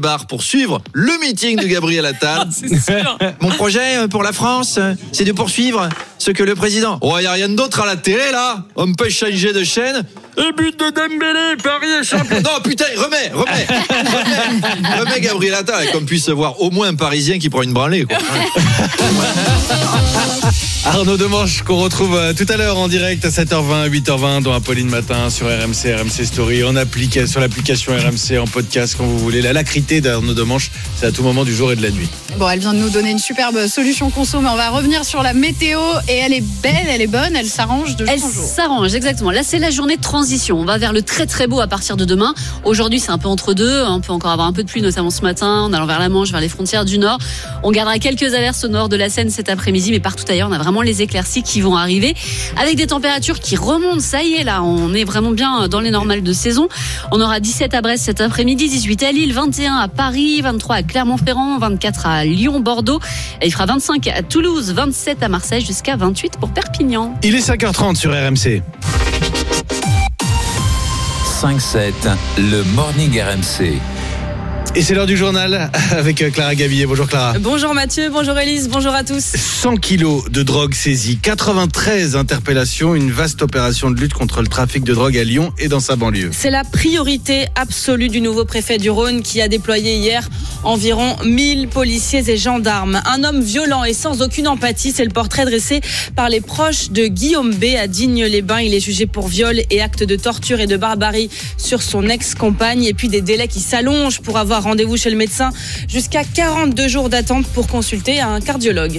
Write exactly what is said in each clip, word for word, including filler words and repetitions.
bar pour suivre le meeting de Gabriel Attal. C'est sûr. Mon projet pour la France, c'est de poursuivre ce que le président... Oh, il n'y a rien d'autre à la télé, là. On peut changer de chaîne. Et but de Dembélé, Paris est champion. Non, putain, remets, remets. Remets, remets Gabriel Attal, qu'on puisse voir au moins un Parisien qui prend une branlée, quoi. Arnaud Demanche, qu'on retrouve tout à l'heure en direct à sept heures vingt, huit heures vingt dans Apolline Matin sur R M C, R M C Story, en applique, sur l'application R M C, en podcast quand vous voulez. La lacrité d'Arnaud Demanche, c'est à tout moment du jour et de la nuit. Bon, elle vient de nous donner une superbe solution conso, mais on va revenir sur la météo. Et elle est belle, elle est bonne, elle s'arrange de jour Elle en jour. s'arrange, exactement. Là, c'est la journée de transition. On va vers le très très beau à partir de demain. Aujourd'hui, c'est un peu entre deux. On peut encore avoir un peu de pluie, notamment ce matin, en allant vers la Manche, vers les frontières du Nord. On gardera quelques averses au nord de la Seine cet après-midi, mais partout ailleurs, on a vraiment les éclaircies qui vont arriver, avec des températures qui remontent. Ça y est, là, on est vraiment bien dans les normales de saison. On aura dix-sept à Brest cet après-midi, dix-huit à Lille, vingt et un à Paris, vingt-trois à Clermont-Ferrand, vingt-quatre à Lyon, Bordeaux. Et il fera vingt-cinq à Toulouse, vingt-sept à Marseille, jusqu'à vingt-huit pour Perpignan. Il est cinq heures trente sur R M C. cinq sept, le Morning R M C. Et c'est l'heure du journal avec Clara Gabillet. Bonjour Clara. Bonjour Mathieu, bonjour Élise, bonjour à tous. cent kilos de drogue saisis, quatre-vingt-treize interpellations, une vaste opération de lutte contre le trafic de drogue à Lyon et dans sa banlieue. C'est la priorité absolue du nouveau préfet du Rhône qui a déployé hier environ mille policiers et gendarmes. Un homme violent et sans aucune empathie, c'est le portrait dressé par les proches de Guillaume B à Digne-les-Bains. Il est jugé pour viol et actes de torture et de barbarie sur son ex-compagne. Et puis des délais qui s'allongent pour avoir rendez-vous chez le médecin, jusqu'à quarante-deux jours d'attente pour consulter un cardiologue.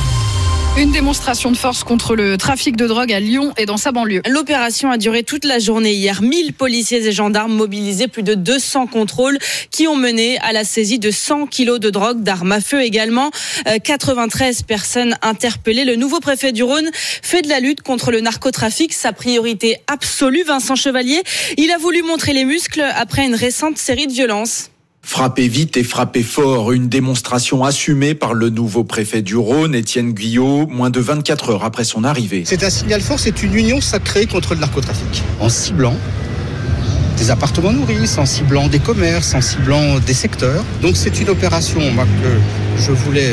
Une démonstration de force contre le trafic de drogue à Lyon et dans sa banlieue. L'opération a duré toute la journée hier. mille policiers et gendarmes mobilisés, plus de deux cents contrôles qui ont mené à la saisie de cent kilos de drogue, d'armes à feu également. quatre-vingt-treize personnes interpellées. Le nouveau préfet du Rhône fait de la lutte contre le narcotrafic sa priorité absolue. Vincent Chevalier, il a voulu montrer les muscles après une récente série de violences. Frapper vite et frapper fort, une démonstration assumée par le nouveau préfet du Rhône, Étienne Guyot, moins de vingt-quatre heures après son arrivée. C'est un signal fort, c'est une union sacrée contre le narcotrafic. En ciblant des appartements nourrices, en ciblant des commerces, en ciblant des secteurs. Donc c'est une opération moi, que je voulais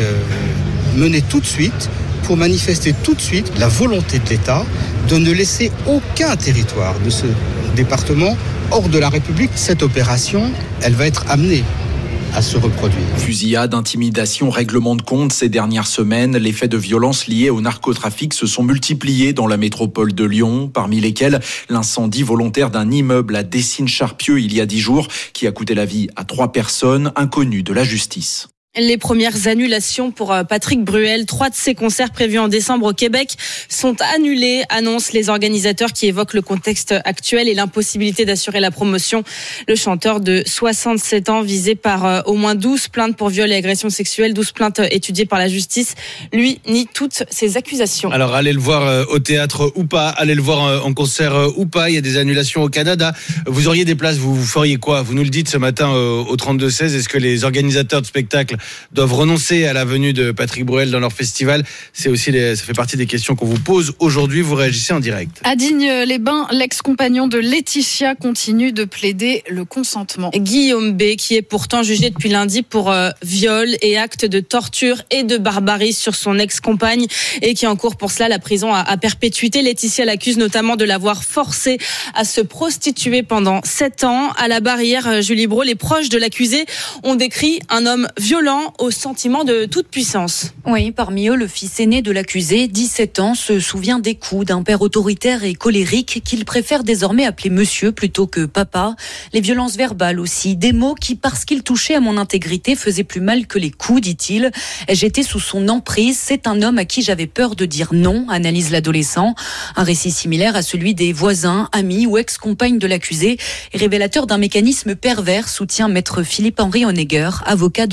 mener tout de suite pour manifester tout de suite la volonté de l'État de ne laisser aucun territoire de ce département hors de la République. Cette opération, elle va être amenée à se reproduire. Fusillade, intimidation, règlement de compte ces dernières semaines, les faits de violence liés au narcotrafic se sont multipliés dans la métropole de Lyon, parmi lesquels l'incendie volontaire d'un immeuble à Dessines-Charpieu il y a dix jours, qui a coûté la vie à trois personnes inconnues de la justice. Les premières annulations pour Patrick Bruel. Trois de ses concerts prévus en décembre au Québec sont annulés, annoncent les organisateurs qui évoquent le contexte actuel et l'impossibilité d'assurer la promotion. Le chanteur de soixante-sept ans, visé par au moins douze plaintes pour viol et agression sexuelle, douze plaintes étudiées par la justice, lui nie toutes ces accusations. Alors allez le voir au théâtre ou pas, allez le voir en concert ou pas, il y a des annulations au Canada. Vous auriez des places, vous, vous feriez quoi ? Vous nous le dites ce matin au trente-deux seize, est-ce que les organisateurs de spectacles doivent renoncer à la venue de Patrick Bruel dans leur festival? C'est aussi les, ça fait partie des questions qu'on vous pose aujourd'hui. Vous réagissez en direct. À Digne-les-Bains, l'ex-compagnon de Laetitia continue de plaider le consentement. Guillaume B, qui est pourtant jugé depuis lundi pour euh, viol et actes de torture et de barbarie sur son ex-compagne et qui encourt pour cela la prison à, à perpétuité. Laetitia l'accuse notamment de l'avoir forcé à se prostituer pendant sept ans. À la barrière, Julie Brault, les proches de l'accusé ont décrit un homme violent au sentiment de toute puissance. Oui, parmi eux, le fils aîné de l'accusé, dix-sept ans, se souvient des coups d'un père autoritaire et colérique qu'il préfère désormais appeler monsieur plutôt que papa. Les violences verbales aussi, des mots qui, parce qu'ils touchaient à mon intégrité, faisaient plus mal que les coups, dit-il. J'étais sous son emprise, c'est un homme à qui j'avais peur de dire non, analyse l'adolescent. Un récit similaire à celui des voisins, amis ou ex-compagnes de l'accusé, révélateur d'un mécanisme pervers, soutient maître Philippe-Henri Honegger, avocat de Laetitia.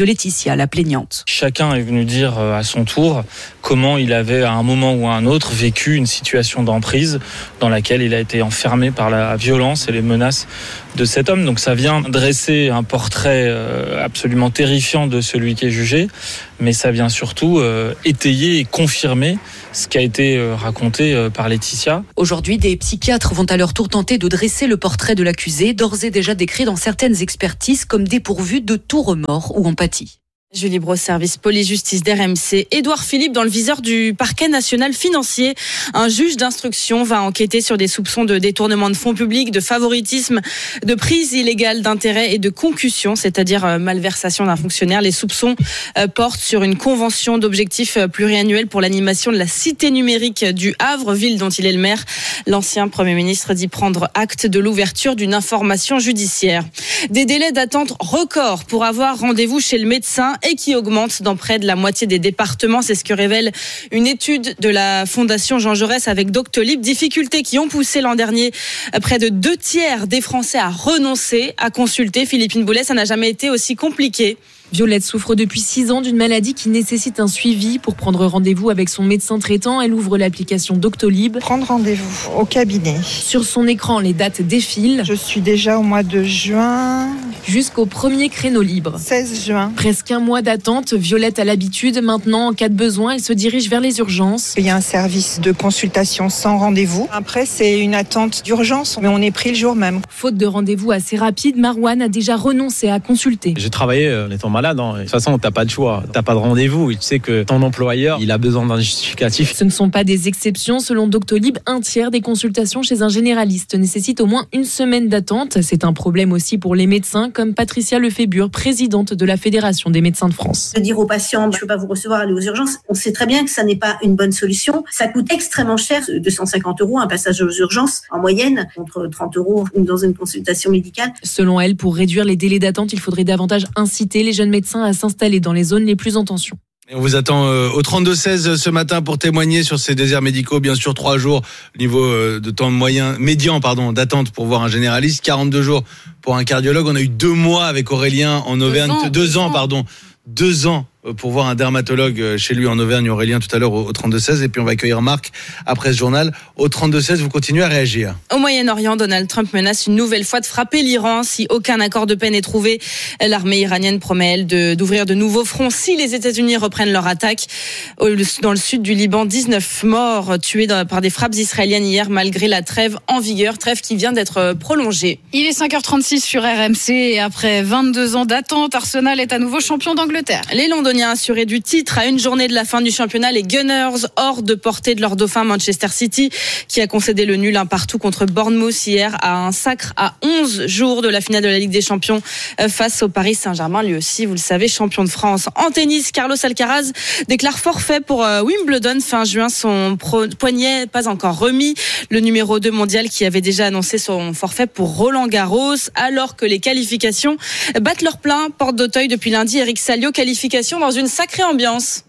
Laetitia, la plaignante. Chacun est venu dire à son tour comment il avait à un moment ou à un autre vécu une situation d'emprise dans laquelle il a été enfermé par la violence et les menaces de cet homme. Donc ça vient dresser un portrait absolument terrifiant de celui qui est jugé, mais ça vient surtout étayer et confirmer ce qui a été raconté par Laetitia. Aujourd'hui, des psychiatres vont à leur tour tenter de dresser le portrait de l'accusé, d'ores et déjà décrit dans certaines expertises comme dépourvu de tout remords ou empathie. Julie Bros, service police-justice d'R M C. Édouard Philippe dans le viseur du parquet national financier. Un juge d'instruction va enquêter sur des soupçons de détournement de fonds publics, de favoritisme, de prise illégale d'intérêt et de concussion, c'est-à-dire malversation d'un fonctionnaire. Les soupçons portent sur une convention d'objectifs pluriannuels pour l'animation de la cité numérique du Havre, ville dont il est le maire. L'ancien Premier ministre dit prendre acte de l'ouverture d'une information judiciaire. Des délais d'attente records pour avoir rendez-vous chez le médecin et qui augmente dans près de la moitié des départements. C'est ce que révèle une étude de la Fondation Jean Jaurès avec Doctolib. Difficultés qui ont poussé l'an dernier près de deux tiers des Français à renoncer à consulter. Philippine Boulet, ça n'a jamais été aussi compliqué. Violette souffre depuis six ans d'une maladie qui nécessite un suivi. Pour prendre rendez-vous avec son médecin traitant, elle ouvre l'application Doctolib. Prendre rendez-vous au cabinet. Sur son écran, les dates défilent. Je suis déjà au mois de juin. Jusqu'au premier créneau libre. seize juin. Presque un mois d'attente. Violette a l'habitude. Maintenant, en cas de besoin, elle se dirige vers les urgences. Il y a un service de consultation sans rendez-vous. Après, c'est une attente d'urgence, mais on est pris le jour même. Faute de rendez-vous assez rapide, Marouane a déjà renoncé à consulter. J'ai travaillé en étant malade. Hein. De toute façon, t'as pas de choix. T'as pas de rendez-vous. Tu sais que ton employeur, il a besoin d'un justificatif. Ce ne sont pas des exceptions. Selon Doctolib, un tiers des consultations chez un généraliste nécessitent au moins une semaine d'attente. C'est un problème aussi pour les médecins, comme Patricia Lefébure, présidente de la Fédération des médecins de France. De dire aux patients, je ne peux pas vous recevoir, aller aux urgences, on sait très bien que ça n'est pas une bonne solution. Ça coûte extrêmement cher, deux cent cinquante euros un passage aux urgences en moyenne, contre trente euros dans une consultation médicale. Selon elle, pour réduire les délais d'attente, il faudrait davantage inciter les jeunes médecins à s'installer dans les zones les plus en tension. Et on vous attend au trente-deux seize ce matin pour témoigner sur ces déserts médicaux. Bien sûr, trois jours, niveau de temps moyen, médian, pardon, d'attente pour voir un généraliste, quarante-deux jours pour un cardiologue. On a eu deux mois avec Aurélien en Auvergne, deux ans, deux ans, pardon, deux ans pour voir un dermatologue chez lui en Auvergne. Aurélien tout à l'heure au trente-deux seize, et puis on va accueillir Marc après ce journal au trente-deux seize. Vous continuez à réagir. Au Moyen-Orient, Donald Trump menace une nouvelle fois de frapper l'Iran si aucun accord de paix n'est trouvé. L'armée iranienne promet elle de, d'ouvrir de nouveaux fronts si les États-Unis reprennent leur attaque. Dans le sud du Liban, dix-neuf morts tués par des frappes israéliennes hier malgré la trêve en vigueur, trêve qui vient d'être prolongée. Il est cinq heures trente-six sur R M C et après vingt-deux ans d'attente, Arsenal est à nouveau champion d'Angleterre. Les Londoniens assurés du titre à une journée de la fin du championnat, les Gunners hors de portée de leur dauphin Manchester City qui a concédé le nul un partout contre Bournemouth hier à un sacre à onze jours de la finale de la Ligue des Champions face au Paris Saint-Germain, lui aussi vous le savez champion de France. En tennis, Carlos Alcaraz déclare forfait pour Wimbledon fin juin, son pro- poignet pas encore remis. Le numéro deux mondial qui avait déjà annoncé son forfait pour Roland Garros alors que les qualifications battent leur plein porte d'Auteuil depuis lundi. Eric Salio, qualification dans une sacrée ambiance.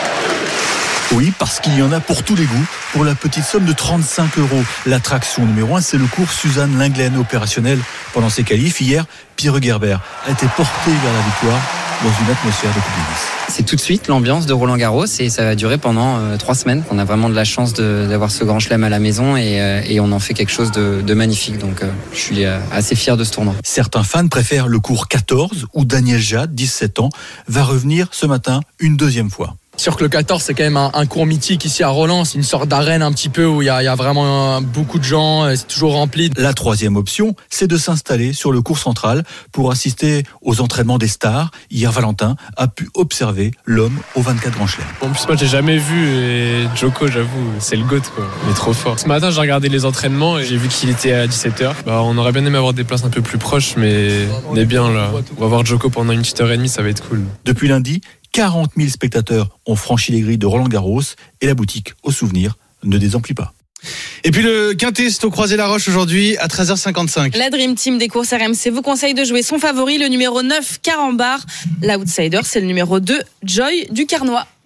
Oui, parce qu'il y en a pour tous les goûts, pour la petite somme de trente-cinq euros. L'attraction numéro un, c'est le cours Suzanne Lenglen, opérationnel pendant ses qualifs. Hier, Pierre Gerber a été porté vers la victoire dans une atmosphère de Coupe Davis. C'est tout de suite l'ambiance de Roland Garros et ça va durer pendant euh, trois semaines. On a vraiment de la chance de, d'avoir ce grand chelem à la maison et, euh, et on en fait quelque chose de, de magnifique. Donc euh, je suis euh, assez fier de ce tournoi. Certains fans préfèrent le cours quatorze où Daniel Jade, dix-sept ans, va revenir ce matin une deuxième fois. Sûr que le quatorze, c'est quand même un, un cours mythique ici à Roland. C'est une sorte d'arène un petit peu où il y a, il y a vraiment beaucoup de gens. C'est toujours rempli. La troisième option, c'est de s'installer sur le cours central pour assister aux entraînements des stars. Hier, Valentin a pu observer l'homme aux vingt-quatre grands chelems. En plus, moi, j'ai jamais vu. Et Djoko, j'avoue, c'est le GOAT, quoi. Il est trop fort. Ce matin, j'ai regardé les entraînements et j'ai vu qu'il était à dix-sept heures. Bah, on aurait bien aimé avoir des places un peu plus proches, mais on est bien là. On va voir Djoko pendant une petite heure et demie, ça va être cool. Depuis lundi, quarante mille spectateurs ont franchi les grilles de Roland-Garros et la boutique au souvenir ne désemplit pas. Et puis le Quintet, c'est au Croisé-la-Roche aujourd'hui à treize heures cinquante-cinq. La Dream Team des courses R M C vous conseille de jouer son favori, le numéro neuf, Carambar. L'outsider, c'est le numéro deux, Joy du Carnois.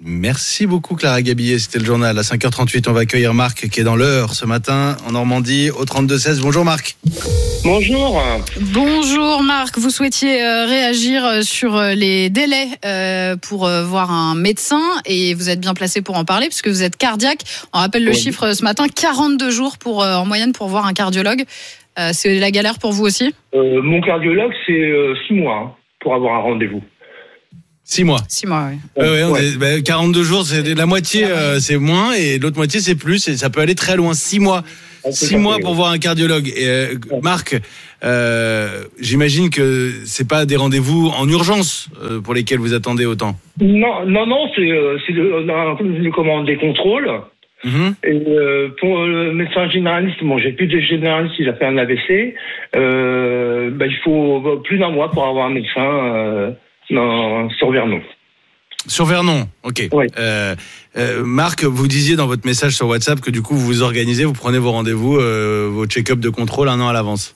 Merci beaucoup Clara Gabillet, c'était le journal. À cinq heures trente-huit, on va accueillir Marc qui est dans l'heure ce matin en Normandie au trente-deux seize. Bonjour Marc. Bonjour. Bonjour Marc, vous souhaitiez euh, réagir sur euh, les délais euh, pour euh, voir un médecin et vous êtes bien placé pour en parler puisque vous êtes cardiaque. On rappelle le oui. chiffre euh, ce matin, quarante-deux jours pour, euh, en moyenne pour voir un cardiologue. Euh, c'est la galère pour vous aussi ? euh, Mon cardiologue, c'est euh, six mois hein, pour avoir un rendez-vous. Six mois. Six mois, oui. Euh, ouais, on ouais. Est, bah, quarante-deux jours, c'est la moitié, euh, c'est moins, et l'autre moitié, c'est plus, et ça peut aller très loin. Six mois. Six mois pour voir un cardiologue. Et, euh, Marc, euh, j'imagine que c'est pas des rendez-vous en urgence euh, pour lesquels vous attendez autant. Non, non, non, c'est, euh, c'est le, le, comment, des contrôles. Mm-hmm. Et euh, pour le médecin généraliste, bon, j'ai plus de généraliste, il a fait un A V C. Euh, bah, il faut plus d'un mois pour avoir un médecin euh, dans, sur Vernon. Sur Vernon, ok. Oui. Euh, euh, Marc, vous disiez dans votre message sur WhatsApp que du coup vous vous organisez, vous prenez vos rendez-vous, euh, vos check-up de contrôle un an à l'avance.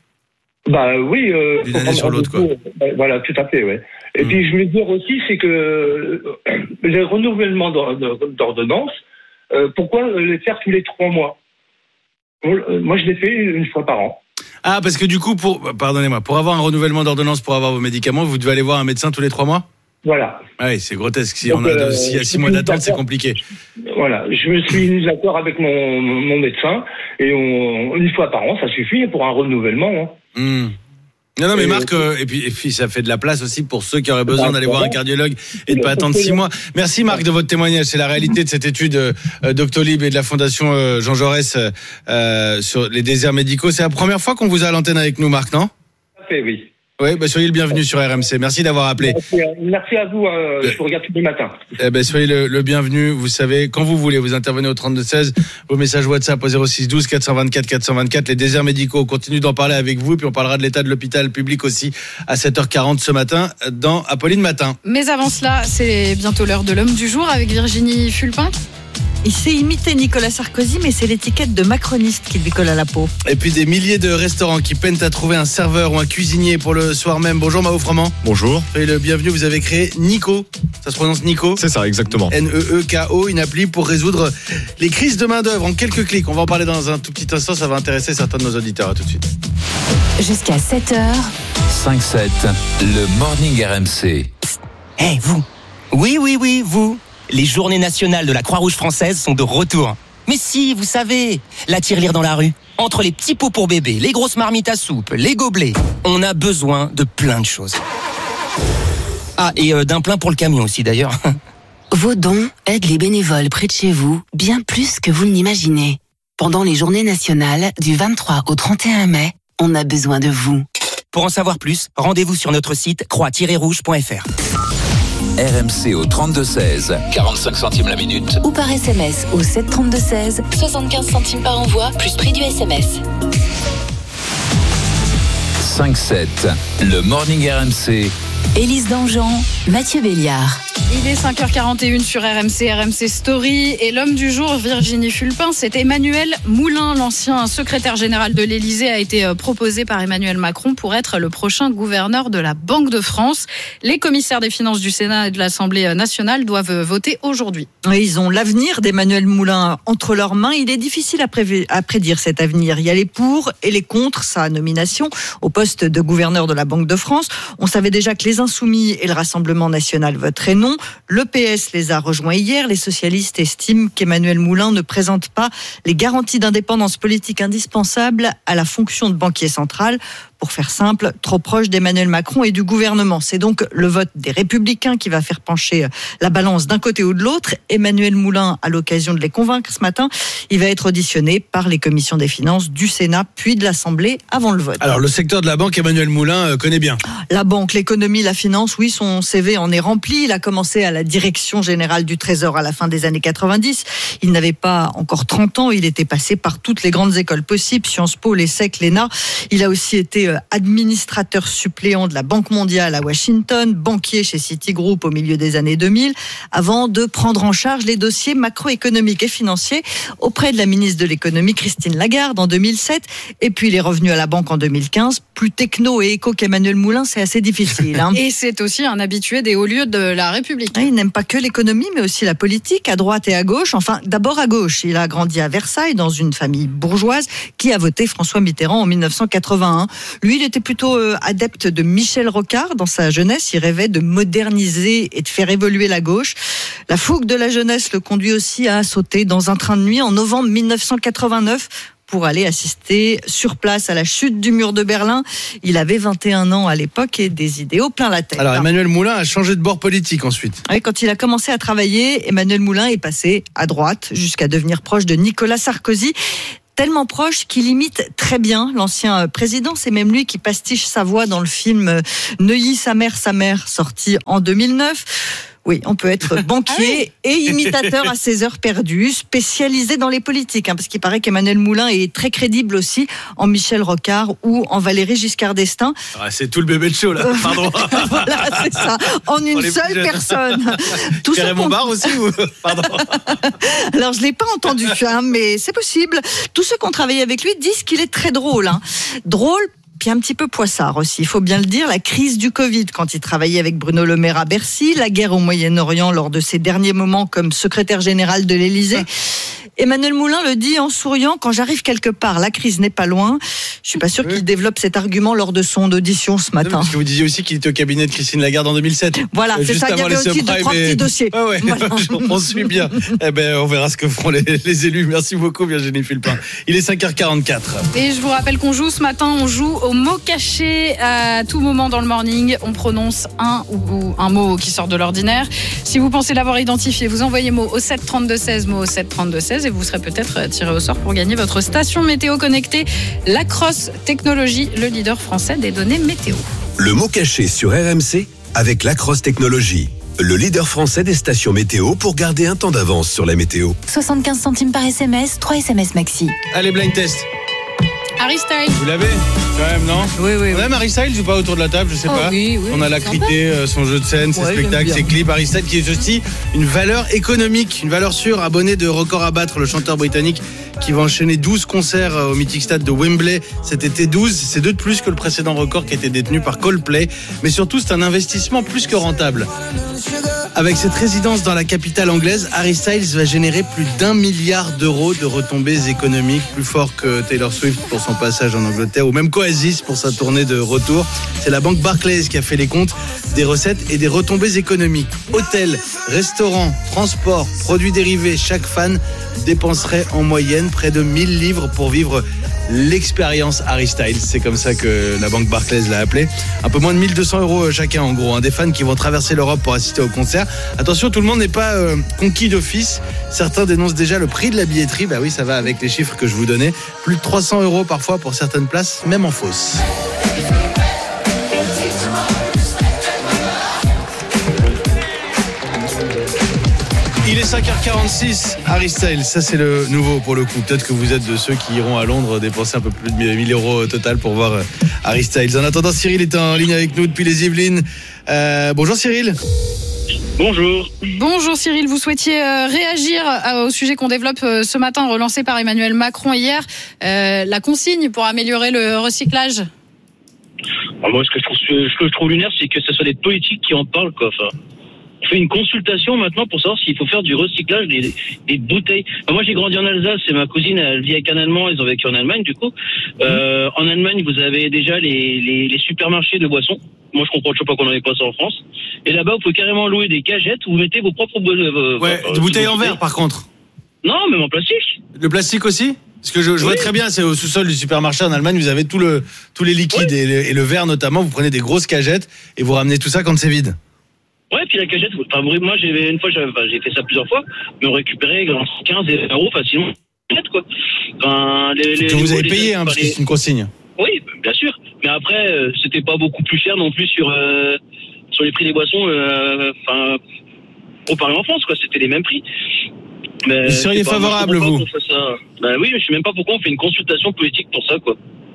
Bah oui. Euh, D'une année sur l'autre, quoi. Euh, voilà, tout à fait, ouais. Et mmh. puis je voulais dire aussi, c'est que euh, les renouvellements d'ordonnances, euh, pourquoi les faire tous les trois mois ? Moi, je les fais une fois par an. Ah, parce que du coup, pour, pardonnez-moi, pour avoir un renouvellement d'ordonnance, pour avoir vos médicaments, vous devez aller voir un médecin tous les trois mois ? Voilà. Ah oui, c'est grotesque. Si Donc, on a, euh, s'il y a six mois d'attente, c'est compliqué. Voilà, je me suis mis d'accord avec mon, mon médecin et on, une fois par an, ça suffit pour un renouvellement. Hein. Mmh. Non, non, mais et Marc, euh, et, puis, et puis ça fait de la place aussi pour ceux qui auraient besoin d'aller voir un cardiologue et de pas attendre six mois. Merci Marc de votre témoignage. C'est la réalité de cette étude euh, Doctolib et de la Fondation euh, Jean Jaurès euh, sur les déserts médicaux. C'est la première fois qu'on vous a à l'antenne avec nous, Marc, non ? Tout à fait, oui. Oui, bah soyez le bienvenu sur R M C. Merci d'avoir appelé. Merci, merci à vous. Euh, je vous regarde tous les matins. Eh ben, soyez le, le bienvenu. Vous savez, quand vous voulez, vous intervenez au trente-deux seize. Vos messages WhatsApp au zéro six douze quatre cent vingt-quatre quatre cent vingt-quatre. Les déserts médicaux. On continue d'en parler avec vous. Puis on parlera de l'état de l'hôpital public aussi à sept heures quarante ce matin dans Apolline Matin. Mais avant cela, c'est bientôt l'heure de l'homme du jour avec Virginie Fulpin. Il sait imiter Nicolas Sarkozy, mais c'est l'étiquette de macroniste qui lui colle à la peau. Et puis des milliers de restaurants qui peinent à trouver un serveur ou un cuisinier pour le soir même. Bonjour Mao Froment. Bonjour. Et le bienvenu, vous avez créé Nico. Ça se prononce Nico ? C'est ça, exactement. N E E K O, une appli pour résoudre les crises de main-d'œuvre en quelques clics. On va en parler dans un tout petit instant, ça va intéresser certains de nos auditeurs. À tout de suite. Jusqu'à sept heures. cinq sept, le Morning R M C. Eh, hey, vous. Oui, oui, oui, vous. Les journées nationales de la Croix-Rouge française sont de retour. Mais si, vous savez, la tirelire dans la rue, entre les petits pots pour bébés, les grosses marmites à soupe, les gobelets, on a besoin de plein de choses. Ah, et euh, d'un plein pour le camion aussi d'ailleurs. Vos dons aident les bénévoles près de chez vous bien plus que vous ne l'imaginez. Pendant les journées nationales du vingt-trois au trente et un mai, on a besoin de vous. Pour en savoir plus, rendez-vous sur notre site croix tiret rouge point f r. R M C au trente-deux seize, quarante-cinq centimes la minute. Ou par S M S au sept trente-deux seize, soixante-quinze centimes par envoi, plus prix du S M S. cinq sept, le Morning R M C. Élise Dangean, Mathieu Béliard. Il est cinq heures quarante et une sur R M C, R M C Story. Et l'homme du jour, Virginie Fulpin, c'est Emmanuel Moulin. L'ancien secrétaire général de l'Élysée a été proposé par Emmanuel Macron pour être le prochain gouverneur de la Banque de France. Les commissaires des finances du Sénat et de l'Assemblée nationale doivent voter aujourd'hui. Ils ont l'avenir d'Emmanuel Moulin entre leurs mains. Il est difficile à, prév- à prédire cet avenir. Il y a les pour et les contre sa nomination au poste de gouverneur de la Banque de France. On savait déjà que les Insoumis et le Rassemblement national voteraient non. Le P S les a rejoints hier. Les socialistes estiment qu'Emmanuel Moulin ne présente pas les garanties d'indépendance politique indispensables à la fonction de banquier central. Pour faire simple, trop proche d'Emmanuel Macron et du gouvernement. C'est donc le vote des Républicains qui va faire pencher la balance d'un côté ou de l'autre. Emmanuel Moulin a l'occasion de les convaincre ce matin. Il va être auditionné par les commissions des finances du Sénat puis de l'Assemblée avant le vote. Alors le secteur de la banque, Emmanuel Moulin connaît bien. La banque, l'économie, la finance, oui, son C V en est rempli. Il a commencé à la direction générale du Trésor à la fin des années quatre-vingt-dix. Il n'avait pas encore trente ans. Il était passé par toutes les grandes écoles possibles, Sciences Po, l'ESSEC, l'E N A. Il a aussi été administrateur suppléant de la Banque mondiale à Washington, banquier chez Citigroup au milieu des années deux mille, avant de prendre en charge les dossiers macroéconomiques et financiers auprès de la ministre de l'économie Christine Lagarde en deux mille sept. Et puis il est revenu à la banque en deux mille quinze. Plus techno et éco qu'Emmanuel Moulin, c'est assez difficile. Hein. Et c'est aussi un habitué des hauts lieux de la République. Il n'aime pas que l'économie, mais aussi la politique, à droite et à gauche. Enfin, d'abord à gauche. Il a grandi à Versailles, dans une famille bourgeoise, qui a voté François Mitterrand en dix-neuf cent quatre-vingt-un. Lui, il était plutôt euh, adepte de Michel Rocard. Dans sa jeunesse, il rêvait de moderniser et de faire évoluer la gauche. La fougue de la jeunesse le conduit aussi à sauter dans un train de nuit en novembre dix-neuf cent quatre-vingt-neuf pour aller assister sur place à la chute du mur de Berlin. Il avait vingt et un ans à l'époque et des idéaux plein la tête. Alors Emmanuel Moulin a changé de bord politique ensuite. Oui, quand il a commencé à travailler, Emmanuel Moulin est passé à droite jusqu'à devenir proche de Nicolas Sarkozy. Tellement proche qu'il imite très bien l'ancien président. C'est même lui qui pastiche sa voix dans le film Neuilly, sa mère, sa mère, sorti en deux mille neuf. Oui, on peut être banquier ah oui. et imitateur à ses heures perdues, spécialisé dans les politiques, hein, parce qu'il paraît qu'Emmanuel Moulin est très crédible aussi en Michel Rocard ou en Valéry Giscard d'Estaing. Ah, c'est tout le bébé de show là, pardon. Voilà, c'est ça, en une seule personne. Tout Pierre Raymond Barre aussi ou... Pardon. Alors, je ne l'ai pas entendu, hein, mais c'est possible. Tous ceux qui ont travaillé avec lui disent qu'il est très drôle. Hein. Drôle, puis un petit peu poissard aussi, il faut bien le dire. La crise du Covid, quand il travaillait avec Bruno Le Maire à Bercy, la guerre au Moyen-Orient lors de ses derniers moments comme secrétaire général de l'Élysée. Emmanuel Moulin le dit en souriant, quand j'arrive quelque part, la crise n'est pas loin. Je suis pas sûr qu'il développe cet argument lors de son audition ce matin. Parce que vous disiez aussi qu'il était au cabinet de Christine Lagarde en deux mille sept. Voilà, euh, c'est ça, il y avait aussi deux, trois petits dossiers. Ah ouais, voilà. On suit bien. Eh ben, on verra ce que feront les, les élus. Merci beaucoup Virginie Fulpin. Il est cinq heures quarante-quatre. Et je vous rappelle qu'on joue ce matin, on joue au mot caché à tout moment dans le morning. On prononce un ou un mot qui sort de l'ordinaire. Si vous pensez l'avoir identifié, vous envoyez mot au sept trente-deux seize, mot au sept trente-deux seize et vous serez peut-être tiré au sort pour gagner votre station météo connectée, Lacrosse Technologies, le leader français des données météo. Le mot caché sur R M C avec Lacrosse Technologies, le leader français des stations météo pour garder un temps d'avance sur la météo. soixante-quinze centimes par S M S, trois S M S maxi. Allez, blind test. Harry Styles. Vous l'avez quand même, non? Oui, oui. On aime Harry Styles ou pas autour de la table? Je sais oh, pas. Oui, oui, on a l'acrité, son jeu de scène, ses ouais, spectacles, ses clips. Harry Styles qui est aussi une valeur économique, une valeur sûre. Abonné de Record à battre, le chanteur britannique qui va enchaîner douze concerts au mythique stade de Wembley cet été. douze, c'est deux de plus que le précédent record qui était détenu par Coldplay. Mais surtout, c'est un investissement plus que rentable. Avec cette résidence dans la capitale anglaise, Harry Styles va générer plus d'un milliard d'euros de retombées économiques, plus fort que Taylor Swift pour son passage en Angleterre ou même qu'Oasis pour sa tournée de retour. C'est la banque Barclays qui a fait les comptes des recettes et des retombées économiques. Hôtels, restaurants, transports, produits dérivés, chaque fan dépenserait en moyenne près de mille livres pour vivre l'expérience Harry Styles. C'est comme ça que la banque Barclays l'a appelé. Un peu moins de mille deux cents euros chacun en gros. Hein. Des fans qui vont traverser l'Europe pour assister au concert. Attention, tout le monde n'est pas euh, conquis d'office. Certains dénoncent déjà le prix de la billetterie. Bah oui, ça va avec les chiffres que je vous donnais. Plus de trois cents euros parfois pour certaines places, même en fausse. Il est cinq heures quarante-six, Harry Styles, ça c'est le nouveau pour le coup. Peut-être que vous êtes de ceux qui iront à Londres dépenser un peu plus de mille euros au total pour voir Harry Styles. En attendant, Cyril est en ligne avec nous depuis les Yvelines. Euh, bonjour Cyril. Bonjour. Bonjour Cyril, vous souhaitiez euh, réagir euh, au sujet qu'on développe euh, ce matin, relancé par Emmanuel Macron hier, euh, la consigne pour améliorer le recyclage. Alors moi, ce que je trouve, ce que je trouve lunaire, c'est que ce soit des politiques qui en parlent, quoi. Enfin, on fait une consultation maintenant pour savoir s'il faut faire du recyclage des, des bouteilles. Enfin, moi, j'ai grandi en Alsace et ma cousine, elle vit avec un Allemand, ils ont vécu en Allemagne, du coup. Euh, en Allemagne, vous avez déjà les, les, les supermarchés de boissons. Moi, je comprends toujours pas qu'on en ait pas ça en France. Et là-bas, vous pouvez carrément louer des cagettes où vous mettez vos propres euh, ouais, euh, des bouteilles en verre, par contre. Non, même en plastique. Le plastique aussi? Parce que je, je oui. vois très bien, c'est au sous-sol du supermarché en Allemagne, vous avez tout le, tous les liquides oui. et, le, et le verre notamment. Vous prenez des grosses cagettes et vous ramenez tout ça quand c'est vide. Ouais, puis la cagette, enfin, moi, j'ai, une fois, j'ai, enfin, j'ai fait ça plusieurs fois, mais on récupérait quinze euros facilement. Quoi. Enfin, les, que les, vous les, avez les, payé, hein, parce que c'est une consigne. Oui, bien sûr. Mais après, euh, c'était pas beaucoup plus cher non plus sur, euh, sur les prix des boissons, euh, enfin, comparé en France, quoi. C'était les mêmes prix. Mais vous seriez favorable, pas, vous? ça. Bah oui, mais je sais même pas pourquoi on fait une consultation politique pour ça, quoi.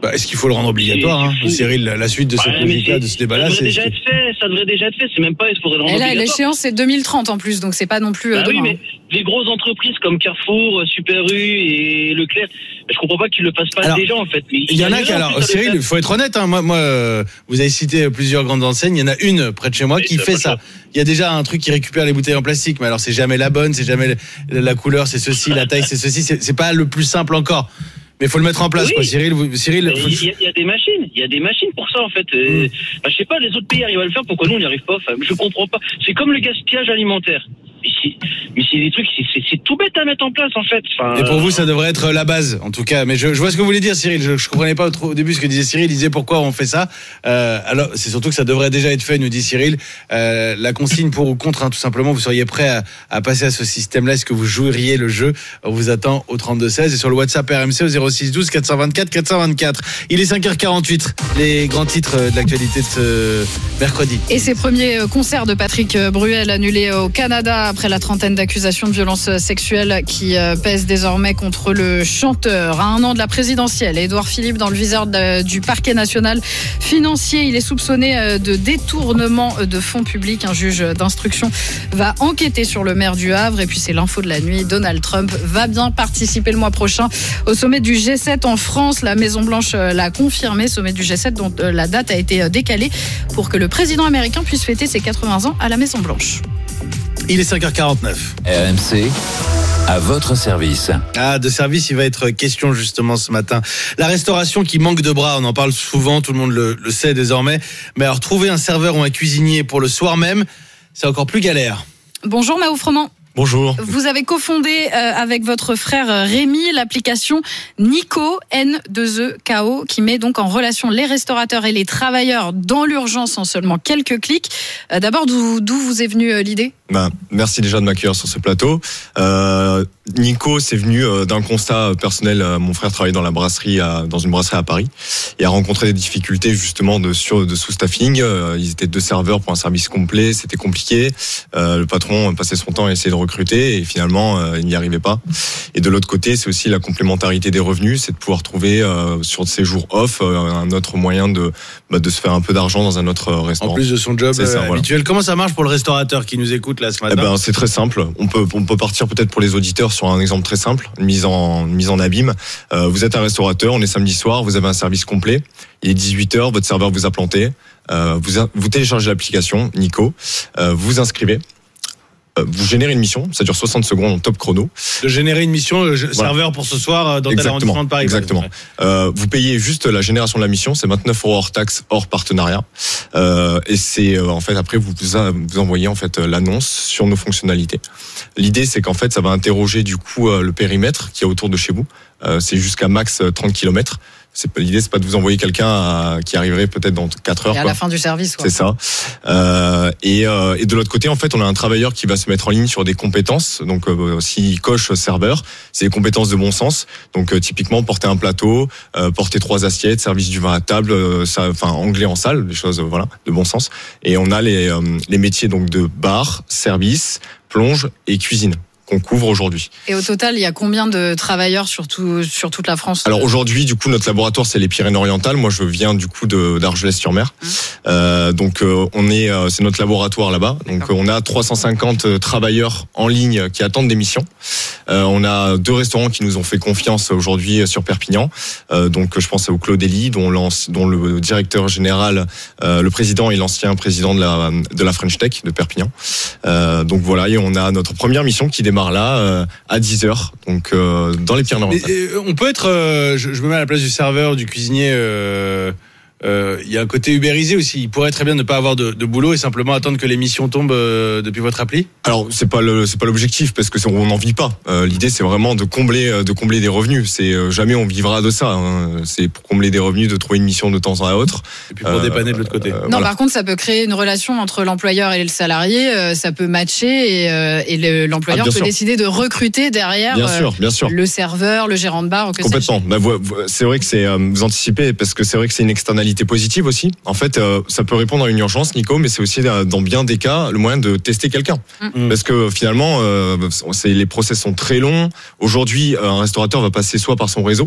Bah, est-ce qu'il faut le rendre obligatoire, hein, Cyril, la suite de cette ouais, logique-là, de ce débat-là, ça devrait c'est... déjà être fait, ça devrait déjà être fait, c'est même pas, il faudrait le rendre Et là, obligatoire. l'échéance, c'est deux mille trente en plus, donc c'est pas non plus euh, Bah oui, demain. mais les grosses entreprises comme Carrefour, Super U et Leclerc, je comprends pas qu'ils le fassent pas Alors, déjà, en fait. Mais il y en a qui, alors, Cyril, il faut être honnête, hein, moi, moi euh, vous avez cité plusieurs grandes enseignes, il y en a une près de chez moi oui, qui fait ça. Il y a déjà un truc qui récupère les bouteilles en plastique, mais alors c'est jamais la bonne, c'est jamais la couleur, c'est ceci, la taille, c'est ceci, c'est, c'est pas le plus simple encore. Mais il faut le mettre en place, oui. quoi, Cyril. Vous, Cyril il, y a, il y a des machines, il y a des machines pour ça en fait. Euh, mm. bah, je sais pas, les autres pays arrivent à le faire, pourquoi nous on n'y arrive pas? Enfin, je comprends pas. C'est comme le gaspillage alimentaire. Mais c'est, mais c'est des trucs, c'est, c'est, c'est tout bête à mettre en place en fait. Enfin, et pour euh... vous, ça devrait être la base, en tout cas. Mais je, je vois ce que vous voulez dire, Cyril. Je, je comprenais pas au, au début ce que disait Cyril. Il disait pourquoi on fait ça. Euh, alors, c'est surtout que ça devrait déjà être fait, nous dit Cyril. Euh, la consigne pour ou contre, hein, tout simplement. Vous seriez prêt à, à passer à ce système-là? Est-ce que vous joueriez le jeu? On vous attend au trente-deux seize et sur le WhatsApp R M C au zéro six douze quatre cent vingt-quatre quatre cent vingt-quatre. Il est cinq heures quarante-huit. Les grands titres de l'actualité de ce mercredi. Et ces premiers concerts de Patrick Bruel annulés au Canada après la trentaine d'accusations de violences sexuelles qui pèsent désormais contre le chanteur. À un an de la présidentielle, Édouard Philippe dans le viseur de, du parquet national financier. Il est soupçonné de détournement de fonds publics. Un juge d'instruction va enquêter sur le maire du Havre. Et puis c'est l'info de la nuit. Donald Trump va bien participer le mois prochain au sommet du G sept en France. La Maison-Blanche l'a confirmé. Sommet du G sept dont la date a été décalée pour que le président américain puisse fêter ses quatre-vingts ans à la Maison-Blanche. Il est cinq heures quarante-neuf. R M C, à votre service. Ah, de service, il va être question justement ce matin. La restauration qui manque de bras, on en parle souvent, tout le monde le, le sait désormais. Mais alors, trouver un serveur ou un cuisinier pour le soir même, c'est encore plus galère. Bonjour Maou Froment. Bonjour. Vous avez cofondé euh, avec votre frère Rémi l'application Nico, N deux E K O, qui met donc en relation les restaurateurs et les travailleurs dans l'urgence en seulement quelques clics. Euh, d'abord, d'où, d'où vous est venue euh, l'idée ? Ben, merci déjà de m'accueillir sur ce plateau. Euh, Nico, c'est venu d'un constat personnel. Mon frère travaillait dans la brasserie, à, dans une brasserie à Paris, et a rencontré des difficultés justement de, sur, de sous-staffing. Ils étaient deux serveurs pour un service complet, c'était compliqué. Euh, le patron passait son temps à essayer de recruter et finalement euh, il n'y arrivait pas. Et de l'autre côté, c'est aussi la complémentarité des revenus, c'est de pouvoir trouver euh, sur ses jours off euh, un autre moyen de, bah, de se faire un peu d'argent dans un autre restaurant. En plus de son job ça, euh, habituel. Voilà. Comment ça marche pour le restaurateur qui nous écoute là ce matin ? Eh ben, c'est très simple. On peut, on peut partir peut-être pour les auditeurs sur un exemple très simple, une mise en, une mise en abîme. Euh, vous êtes un restaurateur, on est samedi soir, vous avez un service complet. Il est dix-huit heures, votre serveur vous a planté. Euh, vous, vous téléchargez l'application Nico, euh, vous inscrivez. Vous générez une mission, ça dure soixante secondes en top chrono. De générer une mission, le serveur voilà. pour ce soir dans tel arrondissement de Paris. Exactement. Euh, vous payez juste la génération de la mission, c'est vingt-neuf euros hors taxe, hors partenariat. Euh, et c'est euh, en fait après vous vous envoyez en fait l'annonce sur nos fonctionnalités. L'idée c'est qu'en fait ça va interroger du coup le périmètre qui est autour de chez vous. Euh, c'est jusqu'à max trente kilomètres. C'est pas, l'idée, c'est pas de vous envoyer quelqu'un à, qui arriverait peut-être dans quatre heures. Et à quoi. la fin du service, quoi. C'est ça. Euh, et, euh, et de l'autre côté, en fait, on a un travailleur qui va se mettre en ligne sur des compétences. Donc, euh, s'il coche serveur, c'est des compétences de bon sens. Donc, euh, typiquement, porter un plateau, euh, porter trois assiettes, service du vin à table, euh, ça, enfin, anglais en salle, des choses, euh, voilà, de bon sens. Et on a les, euh, les métiers donc de bar, service, plonge et cuisine qu'on couvre aujourd'hui. Et au total, il y a combien de travailleurs sur, tout, sur toute la France ? Alors aujourd'hui, du coup, notre laboratoire, c'est les Pyrénées-Orientales. Moi, je viens du coup de, d'Argelès-sur-Mer. Mmh. Euh, donc, euh, on est, euh, c'est notre laboratoire là-bas. Donc, euh, on a trois cent cinquante travailleurs en ligne qui attendent des missions. Euh, on a deux restaurants qui nous ont fait confiance aujourd'hui sur Perpignan. Euh, donc, je pense au Clos d'Ely, dont, dont le directeur général, euh, le président est l'ancien président de la, de la French Tech de Perpignan. Euh, donc voilà, et on a notre première mission qui démarre là euh, à dix heures, donc euh, dans les Pyrénées-Orientales. On peut être, euh, je, je me mets à la place du serveur, du cuisinier. Euh... Il euh, y a un côté ubérisé aussi. Il pourrait très bien ne pas avoir de, de boulot et simplement attendre que les missions tombent euh, depuis votre appli. Alors c'est pas le c'est pas l'objectif parce que on n'en vit pas. Euh, l'idée c'est vraiment de combler de combler des revenus. C'est euh, jamais on vivra de ça. Hein. C'est pour combler des revenus, de trouver une mission de temps à autre. Et puis pour euh, dépanner de l'autre côté. Euh, non, voilà. Par contre, ça peut créer une relation entre l'employeur et le salarié. Euh, ça peut matcher et, euh, et le, l'employeur ah, peut sûr. décider de recruter derrière. Bien sûr, bien sûr. Le serveur, le gérant de bar. Ou que complètement. Bah, vous, vous, c'est vrai que c'est euh, vous anticipez parce que c'est vrai que c'est une externalité positive aussi. En fait, euh, ça peut répondre à une urgence, Nico, mais c'est aussi dans bien des cas le moyen de tester quelqu'un. Mmh. Parce que finalement, euh, c'est, les process sont très longs. Aujourd'hui, un restaurateur va passer soit par son réseau,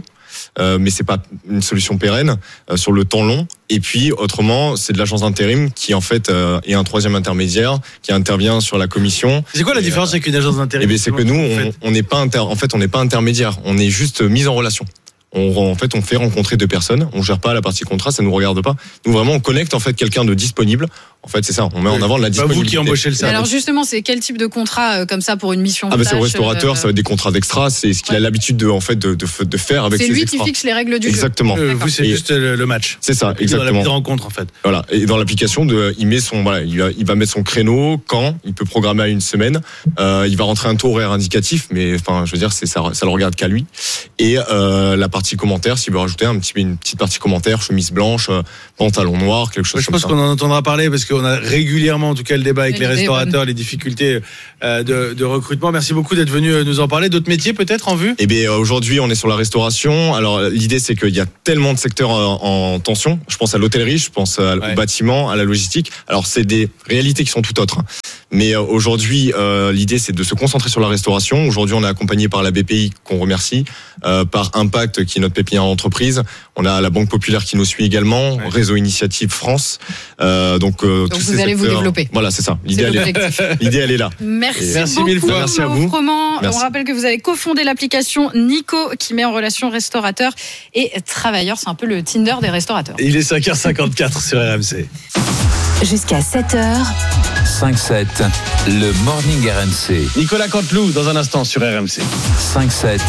euh, mais c'est pas une solution pérenne euh, sur le temps long. Et puis autrement, c'est de l'agence d'intérim qui en fait euh, est un troisième intermédiaire qui intervient sur la commission. C'est quoi la et, différence avec une agence d'intérim? Eh bien, c'est que nous, on, on n'est pas inter, en fait, on n'est pas intermédiaire. On est juste mis en relation. On, en fait, on fait rencontrer deux personnes. On gère pas la partie contrat, ça nous regarde pas. Nous, vraiment, on connecte en fait quelqu'un de disponible. En fait, c'est ça. On met en avant la disponibilité. Vous qui embauchez le service. Alors justement, c'est quel type de contrat euh, comme ça pour une mission? Ah bah c'est au flash, restaurateur, euh... ça va être des contrats d'extra. C'est ce qu'il ouais. a l'habitude de en fait de, de, de faire avec ses extras. C'est lui extras. qui fixe les règles du exactement. jeu. Exactement. Euh, vous, c'est et juste le, le match. C'est ça, exactement. Dans la petite rencontre, en fait. Voilà. Et dans l'application, de, il met son, voilà, il va, il va mettre son créneau quand il peut programmer à une semaine. Euh, il va rentrer un taux horaire indicatif, mais enfin, je veux dire, c'est ça, ça le regarde qu'à lui. Et euh, la partie commentaire, s'il veut rajouter un petit, une petite partie commentaire, chemise blanche, pantalon noir, quelque chose je comme ça. Je pense qu'on en entendra parler parce qu'on a régulièrement, en tout cas, le débat avec les, les restaurateurs, les difficultés euh, de, de recrutement. Merci beaucoup d'être venu nous en parler. D'autres métiers peut-être en vue? Eh bien, aujourd'hui, on est sur la restauration. Alors, l'idée, c'est qu'il y a tellement de secteurs en, en tension. Je pense à l'hôtellerie, je pense à, ouais. au bâtiment, à la logistique. Alors, c'est des réalités qui sont tout autres. Mais euh, aujourd'hui, euh, l'idée, c'est de se concentrer sur la restauration. Aujourd'hui, on est accompagné par la B P I, qu'on remercie, euh, par Impact, qui est notre pépinière entreprise. On a la Banque Populaire qui nous suit également, ouais. Réseau Initiative France. Euh, donc, euh, donc tous vous ces allez secteurs, vous développer. Voilà, c'est ça. L'idée, elle est, l'idée, elle est là. Merci, merci beaucoup, mille fois. Merci à vous. Froment. On rappelle que vous avez cofondé l'application Nico, qui met en relation restaurateurs et travailleurs. C'est un peu le Tinder des restaurateurs. Il est cinq heures cinquante-quatre sur R M C. Jusqu'à sept heures. cinq sept, le Morning R M C. Nicolas Canteloup, dans un instant sur R M C. cinq sept,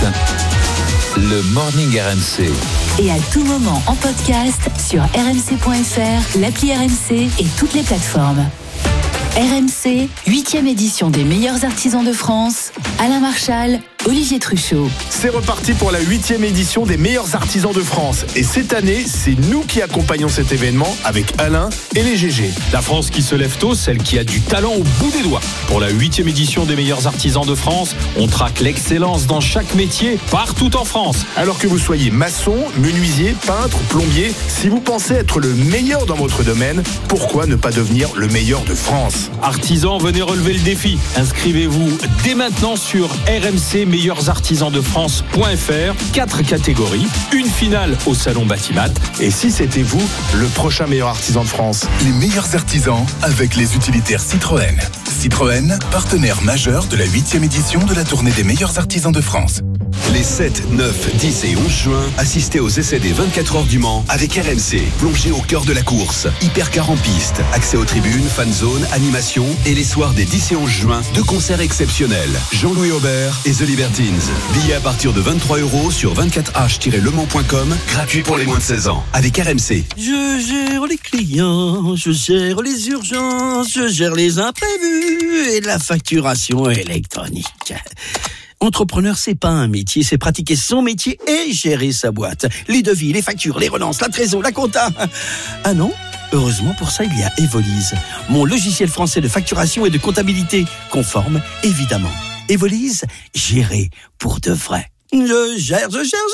le Morning R M C. Et à tout moment en podcast sur r m c point f r, l'appli R M C et toutes les plateformes. R M C, huitième édition des meilleurs artisans de France. Alain Marchal, Olivier Truchot. C'est reparti pour la huitième édition des meilleurs artisans de France. Et cette année, c'est nous qui accompagnons cet événement avec Alain et les G G. La France qui se lève tôt, celle qui a du talent au bout des doigts. Pour la huitième édition des meilleurs artisans de France, on traque l'excellence dans chaque métier, partout en France. Alors que vous soyez maçon, menuisier, peintre, plombier, si vous pensez être le meilleur dans votre domaine, pourquoi ne pas devenir le meilleur de France? Artisans, venez relever le défi. Inscrivez-vous dès maintenant sur r m c meilleurs artisans de france point f r. Quatre catégories, une finale au salon Batimat. Et si c'était vous, le prochain meilleur artisan de France? Les meilleurs artisans avec les utilitaires Citroën. Citroën, partenaire majeur de la huitième édition de la tournée des meilleurs artisans de France. Les sept, neuf, dix et onze juin, assistez aux essais des vingt-quatre heures du Mans avec R M C. Plongez au cœur de la course. Hypercar en piste, accès aux tribunes, fan zone, animation et les soirs des dix et onze juin, deux concerts exceptionnels. Jean-Louis Aubert et The Libertines. Billets à partir de vingt-trois euros sur vingt-quatre h tiret le mans point com, gratuit pour les moins de seize ans. Avec R M C. Je gère les clients, je gère les urgences, je gère les imprévus et la facturation électronique. Entrepreneur, c'est pas un métier, c'est pratiquer son métier et gérer sa boîte. Les devis, les factures, les relances, la trésor, la compta. Ah non? Heureusement, pour ça, il y a Evolise, mon logiciel français de facturation et de comptabilité, conforme, évidemment. Evolise, gérer pour de vrai. Je gère, je gère,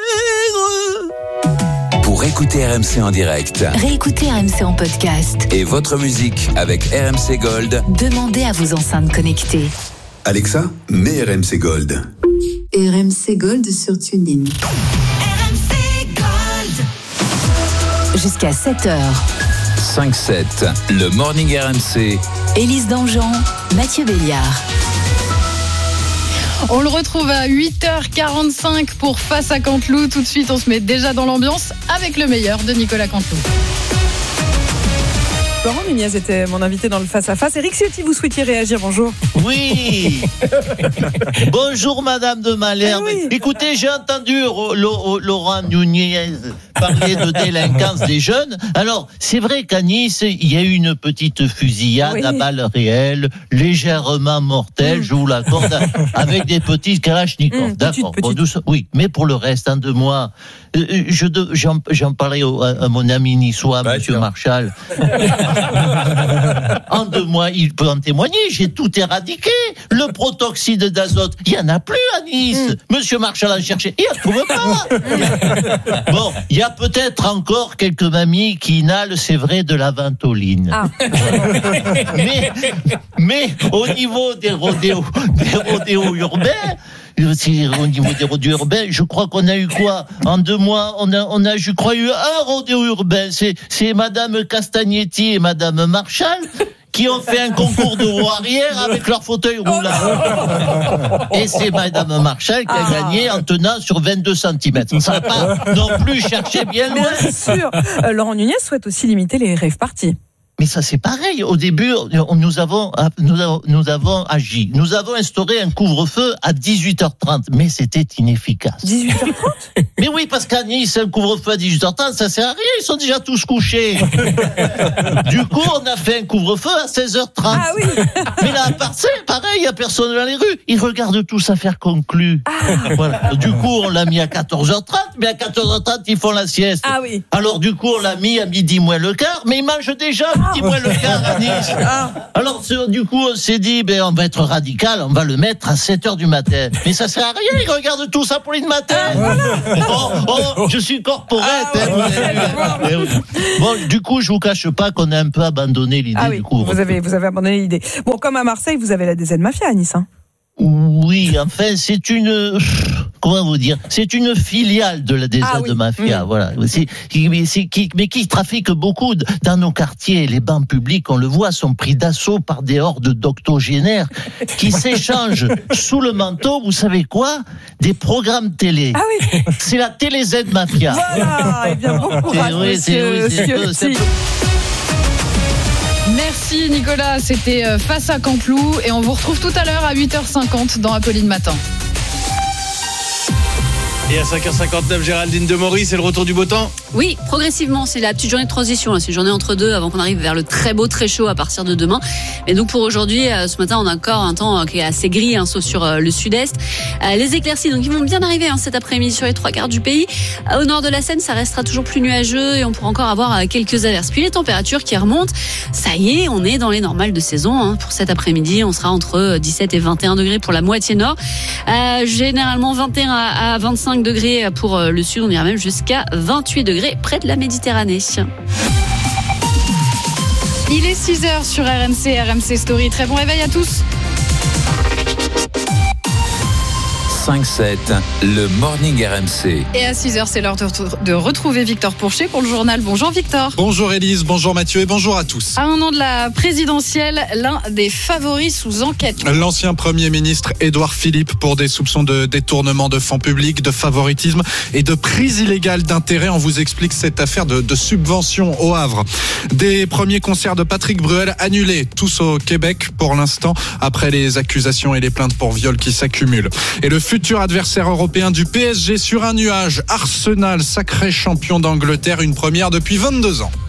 je gère. Pour écouter R M C en direct, réécoutez R M C en podcast et votre musique avec R M C Gold, demandez à vos enceintes connectées. Alexa, mets R M C Gold. R M C Gold sur TuneIn. R M C Gold. Jusqu'à sept heures. cinq sept, le Morning R M C. Élise Dangean, Mathieu Béliard. On le retrouve à huit heures quarante-cinq pour Face à Canteloup. Tout de suite, on se met déjà dans l'ambiance avec le meilleur de Nicolas Canteloup. Laurent Nunez était mon invité dans le face-à-face. Éric Ciotti, vous souhaitiez réagir, bonjour. Oui. Bonjour Madame de Malherbe. Oui. Écoutez, j'ai entendu Laurent Nunez parler de délinquance des jeunes. Alors, c'est vrai qu'à Nice, il y a eu une petite fusillade oui. à balles réelles, légèrement mortelle, mmh. je vous l'accorde, avec des petits kalachnikovs. Mmh, D'accord. Petite, petite. Bon, oui, mais pour le reste, en deux mois, je, j'en, j'en parlais à, à mon ami niçois, bah, Monsieur Marchal. En deux mois, il peut en témoigner, j'ai tout éradiqué. Le protoxyde d'azote, il n'y en a plus à Nice. Mmh. Monsieur Marchal a cherché, il ne trouve pas. Bon, il y a peut-être encore quelques mamies qui inhalent, c'est vrai, de la ventoline. Ah. mais, mais au niveau des rodéos, des rodéos urbains, c'est au niveau des rodéos urbains, je crois qu'on a eu quoi en deux mois, on a, on a, je crois, eu un rodéo urbain. C'est, c'est Madame Castagnetti et Madame Marshall qui ont fait un concours de roue arrière avec leur fauteuil roulant. Et c'est Madame Marshall qui a ah. gagné en tenant sur vingt-deux centimètres. Ça n'a pas non plus cherché bien loin. Bien sûr. Euh, Laurent Nunez souhaite aussi limiter les rave parties. Mais ça, c'est pareil. Au début, nous avons, nous avons, nous avons agi. Nous avons instauré un couvre-feu à dix-huit heures trente, mais c'était inefficace. dix-huit heures trente Mais oui, parce qu'à Nice, un couvre-feu à dix-huit heures trente, ça sert à rien. Ils sont déjà tous couchés. Du coup, on a fait un couvre-feu à seize heures trente. Ah oui. Mais là, à part ça, pareil, il n'y a personne dans les rues. Ils regardent tous affaires conclues. Ah. Voilà. Du coup, on l'a mis à quatorze heures trente, mais à quatorze heures trente, ils font la sieste. Ah oui. Alors, du coup, on l'a mis à midi moins le quart, mais ils mangent déjà à midi moins le quart à Nice. Alors, du coup, on s'est dit, ben, on va être radical, on va le mettre à sept heures du matin. Mais ça sert à rien, ils regardent tout ça pour le matin. Oh, oh, je suis corporate. Ah, ouais, hein, bon, du coup, je vous cache pas qu'on a un peu abandonné l'idée ah, oui, du couvre-feu. Vous avez, vous avez abandonné l'idée. Bon, comme à Marseille, vous avez la D Z Mafia à Nice, hein. Oui, enfin, c'est une, comment vous dire, c'est une filiale de la D Z ah, oui. Mafia, mmh. voilà. C'est, c'est, qui, mais qui trafique beaucoup dans nos quartiers. Les bancs publics, on le voit, sont pris d'assaut par des hordes d'octogénaires qui s'échangent sous le manteau, vous savez quoi? Des programmes télé. Ah oui. C'est la Télé Z Mafia. Voilà, et bien bon courage, oui, monsieur, c'est, oui, c'est, c'est, c'est, Merci Nicolas, c'était Face à Camplou et on vous retrouve tout à l'heure à huit heures cinquante dans Apolline Matin. Et à cinq heures cinquante-neuf, Géraldine Demory, c'est le retour du beau temps? Oui, progressivement, c'est la petite journée de transition, là. C'est une journée entre deux avant qu'on arrive vers le très beau, très chaud à partir de demain. Mais donc pour aujourd'hui, ce matin, on a encore un temps qui est assez gris, hein, sauf sur le sud-est. Les éclaircies, donc ils vont bien arriver hein, cet après-midi sur les trois quarts du pays. Au nord de la Seine, ça restera toujours plus nuageux et on pourra encore avoir quelques averses. Puis les températures qui remontent, ça y est, on est dans les normales de saison. Hein. Pour cet après-midi, on sera entre dix-sept et vingt et un degrés pour la moitié nord. Euh, généralement vingt et un à vingt-cinq degrés pour le sud, on ira même jusqu'à vingt-huit degrés près de la Méditerranée. Il est six heures sur R M C, R M C Story. Très bon réveil à tous. cinq sept, le Morning R M C. Et à six heures, c'est l'heure de retrouver Victor Pourchet pour le journal. Bonjour Victor. Bonjour Élise, bonjour Mathieu et bonjour à tous. À un an de la présidentielle, l'un des favoris sous enquête. L'ancien Premier ministre Édouard Philippe pour des soupçons de détournement de fonds publics, de favoritisme et de prise illégale d'intérêt. On vous explique cette affaire de, de subvention au Havre. Des premiers concerts de Patrick Bruel annulés, tous au Québec pour l'instant, après les accusations et les plaintes pour viol qui s'accumulent. Et le futur adversaire européen du P S G sur un nuage, Arsenal, sacré champion d'Angleterre, une première depuis vingt-deux ans.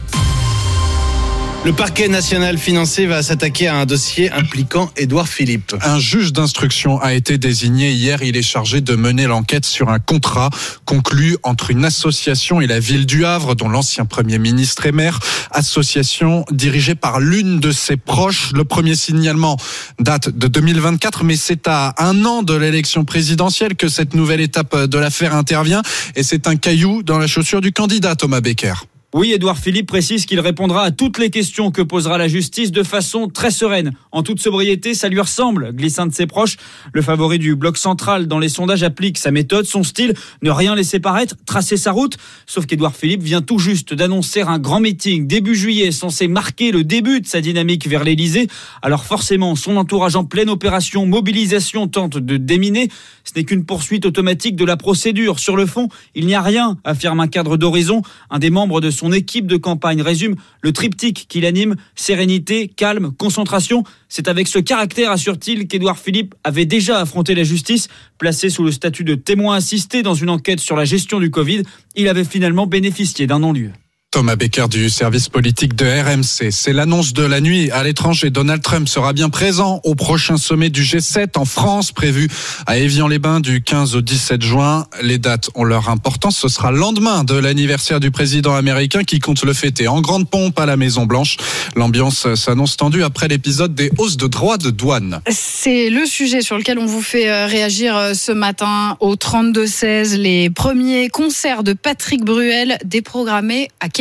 Le parquet national financier va s'attaquer à un dossier impliquant Édouard Philippe. Un juge d'instruction a été désigné hier. Il est chargé de mener l'enquête sur un contrat conclu entre une association et la ville du Havre, dont l'ancien Premier ministre est maire. Association dirigée par l'une de ses proches. Le premier signalement date de deux mille vingt-quatre, mais c'est à un an de l'élection présidentielle que cette nouvelle étape de l'affaire intervient. Et c'est un caillou dans la chaussure du candidat, Thomas Becker. Oui, Édouard Philippe précise qu'il répondra à toutes les questions que posera la justice de façon très sereine. En toute sobriété, ça lui ressemble, glisse un de ses proches. Le favori du bloc central dans les sondages applique sa méthode, son style, ne rien laisser paraître, tracer sa route. Sauf qu'Édouard Philippe vient tout juste d'annoncer un grand meeting début juillet, censé marquer le début de sa dynamique vers l'Élysée. Alors forcément, son entourage en pleine opération mobilisation tente de déminer. Ce n'est qu'une poursuite automatique de la procédure. Sur le fond, il n'y a rien, affirme un cadre d'Horizon. Un des membres de son équipe de campagne résume le triptyque qui l'anime, sérénité, calme, concentration. C'est avec ce caractère, assure-t-il, qu'Édouard Philippe avait déjà affronté la justice. Placé sous le statut de témoin assisté dans une enquête sur la gestion du Covid, il avait finalement bénéficié d'un non-lieu. Thomas Becker du service politique de R M C. C'est l'annonce de la nuit à l'étranger. Donald Trump sera bien présent au prochain sommet du G sept en France, prévu à Évian-les-Bains du quinze au dix-sept juin. Les dates ont leur importance. Ce sera le lendemain de l'anniversaire du président américain qui compte le fêter en grande pompe à la Maison-Blanche. L'ambiance s'annonce tendue après l'épisode des hausses de droits de douane. C'est le sujet sur lequel on vous fait réagir ce matin au trente-deux seize. Les premiers concerts de Patrick Bruel déprogrammés à Québec.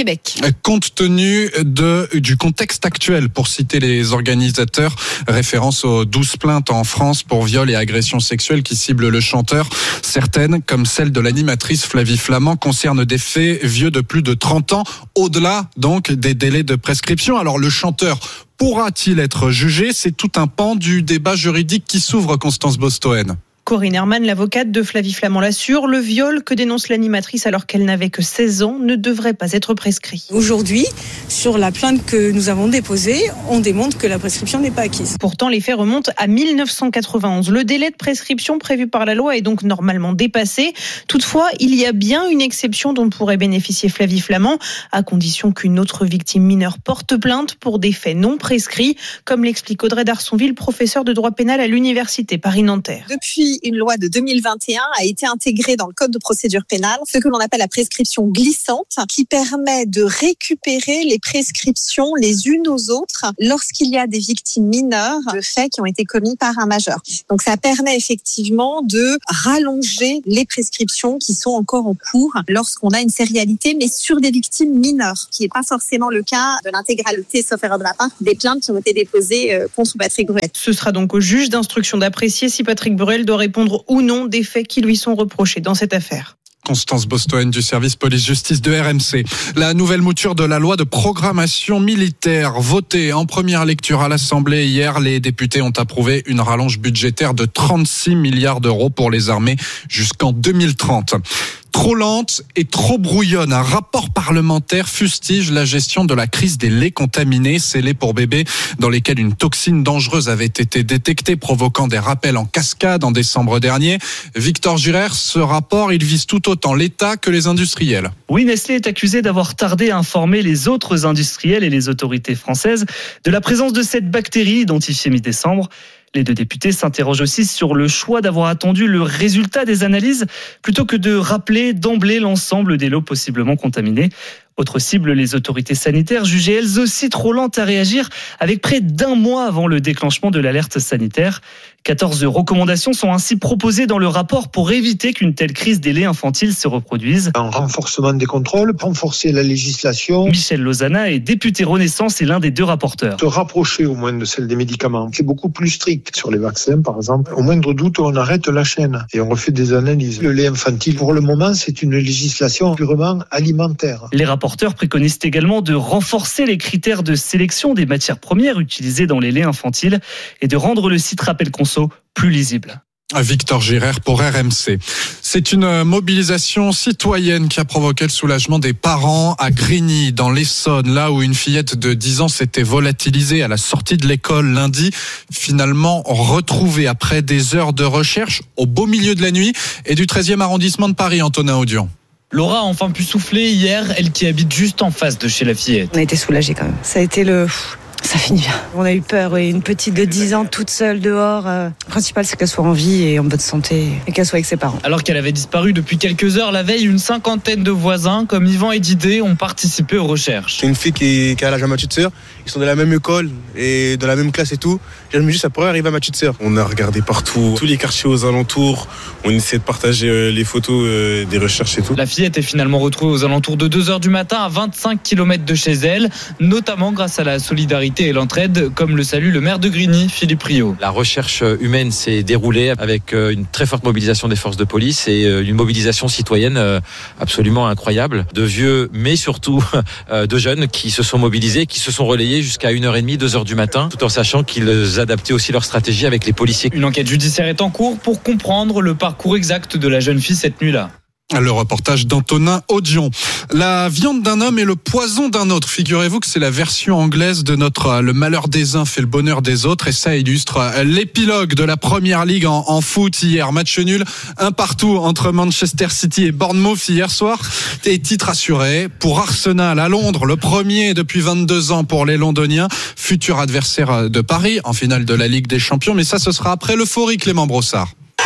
Québec. Compte tenu de, du contexte actuel, pour citer les organisateurs, référence aux douze plaintes en France pour viol et agressions sexuelles qui ciblent le chanteur. Certaines, comme celle de l'animatrice Flavie Flament, concernent des faits vieux de plus de trente ans, au-delà donc des délais de prescription. Alors le chanteur pourra-t-il être jugé ? C'est tout un pan du débat juridique qui s'ouvre, Constance Bostoen. Corinne Herman, l'avocate de Flavie Flament, l'assure, le viol que dénonce l'animatrice alors qu'elle n'avait que seize ans ne devrait pas être prescrit. Aujourd'hui, sur la plainte que nous avons déposée, on démontre que la prescription n'est pas acquise. Pourtant, les faits remontent à mille neuf cent quatre-vingt-onze. Le délai de prescription prévu par la loi est donc normalement dépassé. Toutefois, il y a bien une exception dont pourrait bénéficier Flavie Flament, à condition qu'une autre victime mineure porte plainte pour des faits non prescrits, comme l'explique Audrey Darsonville, professeure de droit pénal à l'université Paris-Nanterre. Depuis une loi de deux mille vingt et un a été intégrée dans le code de procédure pénale, ce que l'on appelle la prescription glissante, qui permet de récupérer les prescriptions les unes aux autres lorsqu'il y a des victimes mineures de faits qui ont été commis par un majeur. Donc ça permet effectivement de rallonger les prescriptions qui sont encore en cours lorsqu'on a une sérialité, mais sur des victimes mineures, qui n'est pas forcément le cas de l'intégralité, sauf erreur de ma part, des plaintes qui ont été déposées contre Patrick Bruel. Ce sera donc au juge d'instruction d'apprécier si Patrick Bruel doit répondre ou non des faits qui lui sont reprochés dans cette affaire. Constance Bostoen du service police-justice de R M C. La nouvelle mouture de la loi de programmation militaire votée en première lecture à l'Assemblée hier, les députés ont approuvé une rallonge budgétaire de trente-six milliards d'euros pour les armées jusqu'en deux mille trente. Trop lente et trop brouillonne. Un rapport parlementaire fustige la gestion de la crise des laits contaminés, ces laits pour bébés dans lesquels une toxine dangereuse avait été détectée, provoquant des rappels en cascade en décembre dernier. Victor Giraire, ce rapport, il vise tout autant l'État que les industriels. Oui, Nestlé est accusé d'avoir tardé à informer les autres industriels et les autorités françaises de la présence de cette bactérie identifiée mi-décembre. Les deux députés s'interrogent aussi sur le choix d'avoir attendu le résultat des analyses plutôt que de rappeler d'emblée l'ensemble des lots possiblement contaminés. Autre cible, les autorités sanitaires jugées elles aussi trop lentes à réagir avec près d'un mois avant le déclenchement de l'alerte sanitaire. quatorze recommandations sont ainsi proposées dans le rapport pour éviter qu'une telle crise des laits infantiles se reproduise. Un renforcement des contrôles, renforcer la législation. Michel Lozana est député Renaissance et l'un des deux rapporteurs. Se rapprocher au moins de celle des médicaments, qui est beaucoup plus strict sur les vaccins par exemple. Au moindre doute, on arrête la chaîne et on refait des analyses. Le lait infantile, pour le moment, c'est une législation purement alimentaire. Les rapporteurs préconisent également de renforcer les critères de sélection des matières premières utilisées dans les laits infantiles et de rendre le site Rappel Conso plus lisible. Victor Giraire pour R M C. C'est une mobilisation citoyenne qui a provoqué le soulagement des parents à Grigny, dans l'Essonne, là où une fillette de dix ans s'était volatilisée à la sortie de l'école lundi, finalement retrouvée après des heures de recherche au beau milieu de la nuit et du treizième arrondissement de Paris, Antonin Audion. Laura a enfin pu souffler hier, elle qui habite juste en face de chez la fillette. On a été soulagés quand même. Ça a été le... Ça finit bien. On a eu peur, oui. Une petite de dix ans toute seule dehors. Euh, le principal, c'est qu'elle soit en vie et en bonne santé et qu'elle soit avec ses parents. Alors qu'elle avait disparu depuis quelques heures la veille, une cinquantaine de voisins comme Yvan et Didé ont participé aux recherches. C'est une fille qui, qui a l'âge à ma petite sœur. Ils sont de la même école et de la même classe et tout. Je me dis, ça pourrait arriver à ma petite sœur. On a regardé partout, tous les quartiers aux alentours. On essaie de partager les photos des recherches et tout. La fillette est finalement retrouvée aux alentours de deux heures du matin à vingt-cinq kilomètres de chez elle, notamment grâce à la solidarité et l'entraide, comme le salue le maire de Grigny, Philippe Riot. La recherche humaine s'est déroulée avec une très forte mobilisation des forces de police et une mobilisation citoyenne absolument incroyable. De vieux, mais surtout de jeunes qui se sont mobilisés, qui se sont relayés jusqu'à une heure trente, deux heures du matin, tout en sachant qu'ils adaptaient aussi leur stratégie avec les policiers. Une enquête judiciaire est en cours pour comprendre le parcours exact de la jeune fille cette nuit-là. Le reportage d'Antonin Audion. La viande d'un homme et le poison d'un autre. Figurez-vous que c'est la version anglaise de notre Le malheur des uns fait le bonheur des autres. Et ça illustre l'épilogue de la Première Ligue en, en foot hier. Match nul, un partout entre Manchester City et Bournemouth hier soir. Et titre assuré pour Arsenal à Londres. Le premier depuis vingt-deux ans pour les Londoniens. Futur adversaire de Paris en finale de la Ligue des Champions. Mais ça, ce sera après l'euphorie, Clément Brossard.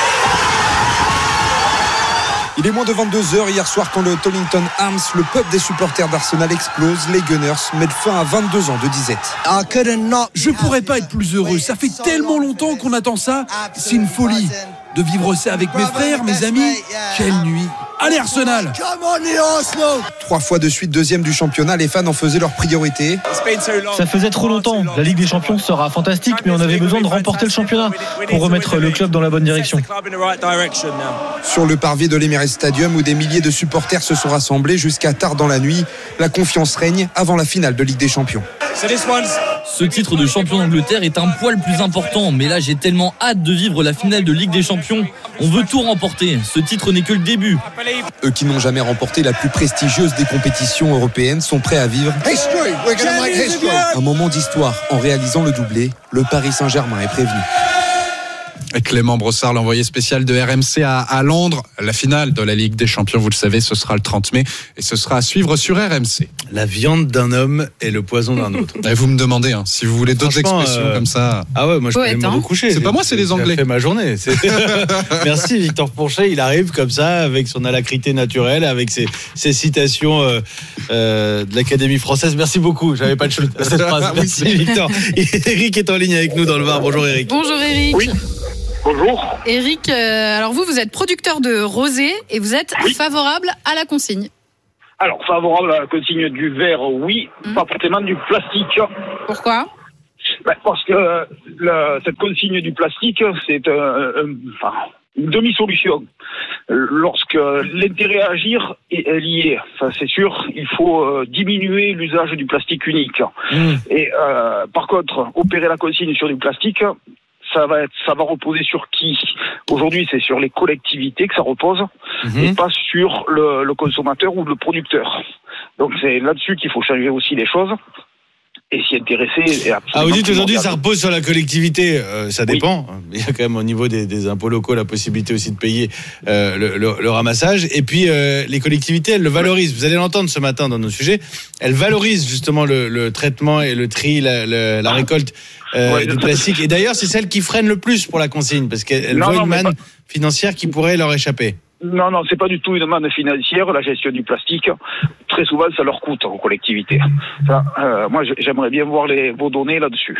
Il est moins de vingt-deux heures hier soir quand le Tollington Arms, le pub des supporters d'Arsenal explose. Les Gunners mettent fin à vingt-deux ans de disette. Je pourrais pas être plus heureux. Ça fait tellement longtemps qu'on attend ça. C'est une folie de vivre ça avec mes frères, mes amis. Quelle nuit. Allez Arsenal! Trois fois de suite deuxième du championnat, les fans en faisaient leur priorité. Ça faisait trop longtemps. La Ligue des Champions sera fantastique, mais on avait besoin de remporter le championnat pour remettre le club dans la bonne direction. Sur le parvis de l'Emirates Stadium, où des milliers de supporters se sont rassemblés jusqu'à tard dans la nuit, la confiance règne avant la finale de Ligue des Champions. Ce titre de champion d'Angleterre est un poil plus important, mais là j'ai tellement hâte de vivre la finale de Ligue des Champions. On veut tout remporter, ce titre n'est que le début. Eux qui n'ont jamais remporté la plus prestigieuse des compétitions européennes sont prêts à vivre un moment d'histoire en réalisant le doublé. Le Paris Saint-Germain est prévenu. Clément Brossard, l'envoyé spécial de R M C à, à Londres. La finale de la Ligue des Champions, vous le savez, ce sera le trente mai et ce sera à suivre sur R M C. La viande d'un homme et le poison d'un autre. Et vous me demandez, hein, si vous voulez d'autres expressions euh... comme ça. Ah ouais, moi je peux aller me recoucher. C'est pas moi, c'est les Anglais. J'ai fait ma journée. Merci Victor Ponchet, il arrive comme ça avec son alacrité naturelle, avec ses, ses citations euh, euh, de l'Académie française. Merci beaucoup, j'avais pas de chute à cette phrase. Merci Victor. Eric est en ligne avec nous dans le Var. Bonjour Eric. Bonjour Eric. Oui. Bonjour. Eric, euh, alors vous, vous êtes producteur de rosé et vous êtes oui. favorable à la consigne. Alors, favorable à la consigne du verre, oui, mmh. pas forcément du plastique. Pourquoi ? Ben, parce que la, cette consigne du plastique, c'est euh, un, enfin, une demi-solution. Lorsque l'intérêt à agir est lié, ça c'est sûr, il faut euh, diminuer l'usage du plastique unique. Mmh. Et euh, par contre, opérer la consigne sur du plastique, ça va être, ça va reposer sur qui ? Aujourd'hui, c'est sur les collectivités que ça repose, mmh. et pas sur le, le consommateur ou le producteur. Donc c'est là-dessus qu'il faut changer aussi les choses et s'y intéresser. Ah, vous dites aujourd'hui ça repose sur la collectivité, euh, ça dépend. Oui. Il y a quand même au niveau des, des impôts locaux la possibilité aussi de payer euh, le, le, le ramassage. Et puis euh, les collectivités, elles le valorisent. Vous allez l'entendre ce matin dans nos sujets. Elles valorisent justement le, le traitement et le tri, la, la, la récolte euh, ouais, du plastique. Et d'ailleurs, c'est celles qui freinent le plus pour la consigne, parce qu'elles voient une manne pas... financière qui pourrait leur échapper. Non, non, c'est pas du tout une manne financière, la gestion du plastique. Très souvent, ça leur coûte aux collectivités. Ça, euh, moi, j'aimerais bien voir les, vos données là-dessus.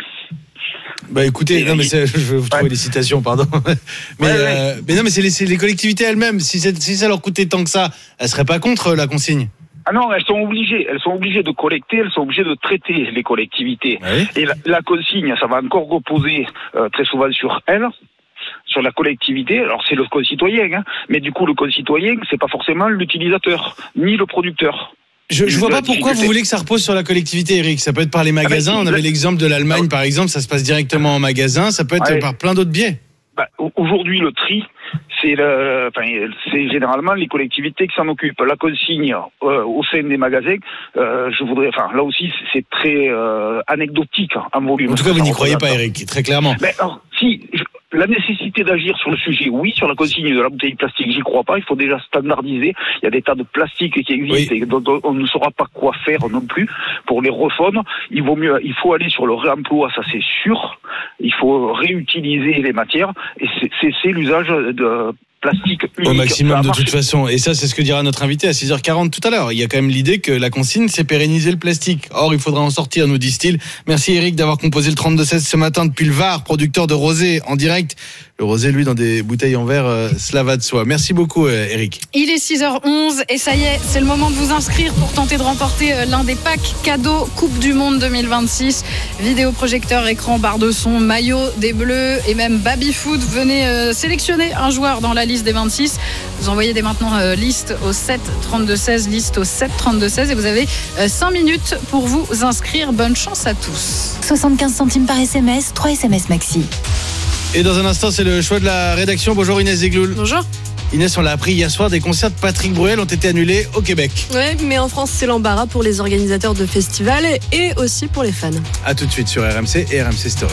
Bah écoutez, non mais c'est, je vais vous trouver ouais. des citations, pardon. Mais, ouais, ouais. Euh, mais non, mais c'est les, c'est les collectivités elles-mêmes. Si, si ça leur coûtait tant que ça, elles seraient pas contre la consigne. Ah non, elles sont obligées. Elles sont obligées de collecter, elles sont obligées de traiter les collectivités. Ouais. Et la, la consigne, ça va encore reposer euh, très souvent sur elles. Sur la collectivité, alors c'est le concitoyen, hein, mais du coup le concitoyen, c'est pas forcément l'utilisateur, ni le producteur. Je, je vois pas pourquoi vous voulez que ça repose sur la collectivité, Eric. Ça peut être par les magasins, on avait l'exemple de l'Allemagne par exemple, ça se passe directement en magasin, ça peut être ouais. par plein d'autres biais. Bah, aujourd'hui le tri, c'est, le, enfin, c'est généralement les collectivités qui s'en occupent. La consigne euh, au sein des magasins, euh, je voudrais, enfin là aussi c'est très euh, anecdotique en volume. En tout cas vous n'y croyez pas, Eric, très clairement. Mais alors, si... Je, La nécessité d'agir sur le sujet, oui, sur la consigne de la bouteille plastique, j'y crois pas. Il faut déjà standardiser. Il y a des tas de plastiques qui existent oui. et dont on ne saura pas quoi faire non plus pour les refondre. Il vaut mieux, il faut aller sur le réemploi, ça c'est sûr. Il faut réutiliser les matières et cesser l'usage de plastique unique. Au maximum de toute façon. Et ça, c'est ce que dira notre invité à six heures quarante tout à l'heure. Il y a quand même l'idée que la consigne, c'est pérenniser le plastique. Or, il faudra en sortir, nous disent-ils. Merci Eric d'avoir composé le trente-deux seize ce matin depuis le Var, producteur de rosé en direct. Le rosé, lui, dans des bouteilles en verre, euh, cela va de soi. Merci beaucoup, euh, Eric. Il est six heures onze et ça y est, c'est le moment de vous inscrire pour tenter de remporter euh, l'un des packs cadeaux Coupe du Monde deux mille vingt-six. Vidéoprojecteur, écran, barre de son, maillot des Bleus et même baby-foot. Venez euh, sélectionner un joueur dans la liste des vingt-six. Vous envoyez dès maintenant euh, liste au sept trente-deux seize, liste au sept trente-deux seize et vous avez euh, cinq minutes pour vous inscrire. Bonne chance à tous. soixante-quinze centimes par S M S, trois S M S maxi. Et dans un instant, c'est le choix de la rédaction. Bonjour Inès Zegloul. Bonjour. Inès, on l'a appris hier soir, des concerts de Patrick Bruel ont été annulés au Québec. Ouais, mais en France, c'est l'embarras pour les organisateurs de festivals et aussi pour les fans. A tout de suite sur R M C et R M C Story.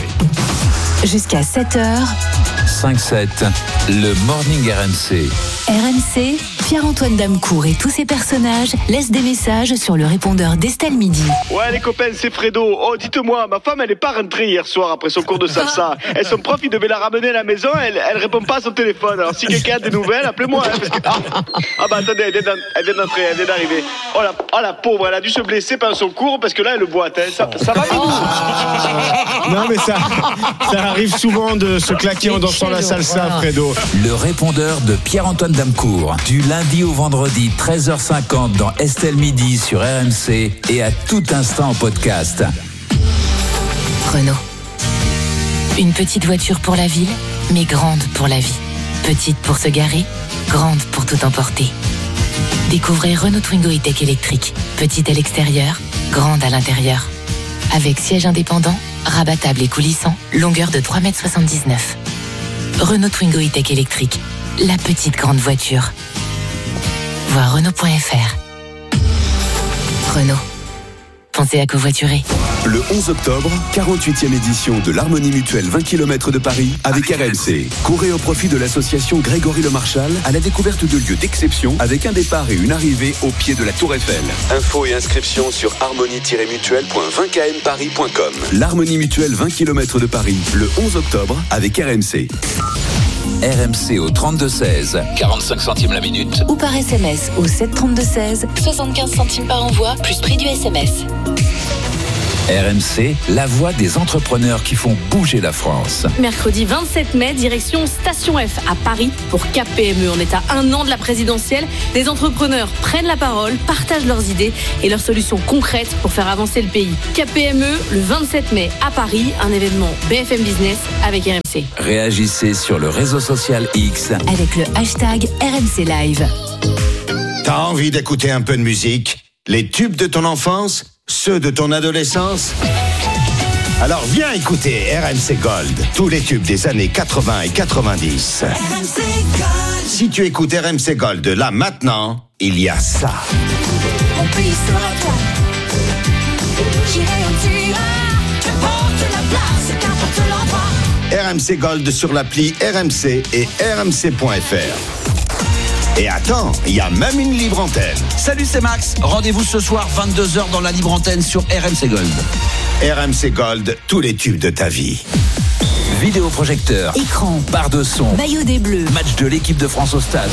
Jusqu'à sept heures. cinq sept, le Morning R M C. R M C, Pierre-Antoine Damecourt et tous ses personnages laissent des messages sur le répondeur d'Estelle Midi. Ouais les copains, c'est Fredo. Oh dites-moi, ma femme elle est pas rentrée hier soir après son cours de salsa. Et son prof il devait la ramener à la maison, elle, elle répond pas à son téléphone. Alors si quelqu'un a des nouvelles, appelez-moi. Hein, parce que... ah, ah bah attendez, elle vient, elle vient d'entrer, elle vient d'arriver. Oh la, oh la pauvre, elle a dû se blesser pendant son cours parce que là elle le boite. Hein. Ça, ça va oh. Non mais ça, ça arrive souvent de se claquer en dansant la salsa, Fredo. Le répondeur de Pierre-Antoine Damecourt, du lundi au vendredi, treize heures cinquante dans Estelle Midi sur R M C et à tout instant en podcast. Renault. Une petite voiture pour la ville, mais grande pour la vie. Petite pour se garer, grande pour tout emporter. Découvrez Renault Twingo E-Tech électrique. Petite à l'extérieur, grande à l'intérieur. Avec siège indépendant, rabattable et coulissant, longueur de trois mètres soixante-dix-neuf. Renault Twingo E-Tech électrique. La petite grande voiture. Voir Renault point F R. Renault. Pensez à covoiturer. Le onze octobre, quarante-huitième édition de l'Harmonie Mutuelle vingt kilomètres de Paris avec R M C. Courez au profit de l'association Grégory Le Marchal à la découverte de lieux d'exception avec un départ et une arrivée au pied de la Tour Eiffel. Infos et inscriptions sur harmonie tiret mutuelle point vingt k m paris point com. L'Harmonie Mutuelle vingt kilomètres de Paris, le onze octobre avec R M C. R M C au trente-deux seize, quarante-cinq centimes la minute. Ou par S M S au sept trente-deux seize, soixante-quinze centimes par envoi, plus prix du S M S. R M C, la voix des entrepreneurs qui font bouger la France. Mercredi vingt-sept mai, direction Station F à Paris pour K P M E. On est à un an de la présidentielle. Des entrepreneurs prennent la parole, partagent leurs idées et leurs solutions concrètes pour faire avancer le pays. K P M E, le vingt-sept mai à Paris, un événement B F M Business avec R M C. Réagissez sur le réseau social X avec le hashtag R M C Live. T'as envie d'écouter un peu de musique? Les tubes de ton enfance? Ceux de ton adolescence? Alors viens écouter R M C Gold, tous les tubes des années quatre-vingts et quatre-vingt-dix. R M C Gold. Si tu écoutes R M C Gold là maintenant, il y a ça. Mon pays sera toi. J'irai où tu iras, qu'importe la place, qu'importe l'endroit. R M C Gold sur l'appli R M C et R M C point F R. Et attends, il y a même une libre antenne. Salut, c'est Max. Rendez-vous ce soir, vingt-deux heures dans la libre antenne sur R M C Gold. R M C Gold, tous les tubes de ta vie. Vidéoprojecteur, écran, barre de son, maillot des Bleus, match de l'équipe de France au stade.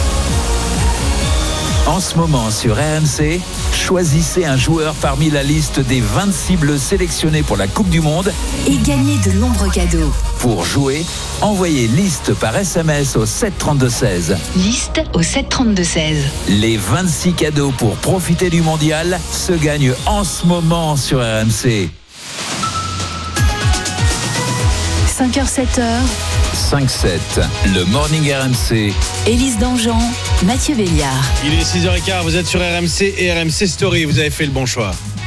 En ce moment sur R M C, choisissez un joueur parmi la liste des vingt-six bleus sélectionnés pour la Coupe du Monde et gagnez de nombreux cadeaux. Pour jouer, envoyez liste par S M S au sept trente-deux seize. Liste au sept trente-deux seize. Les vingt-six cadeaux pour profiter du mondial se gagnent en ce moment sur R M C. cinq heures sept heures. cinq sept, le Morning R M C. Élise Dangean, Mathieu Béliard. Il est six heures quinze, vous êtes sur R M C et R M C Story, vous avez fait le bon choix.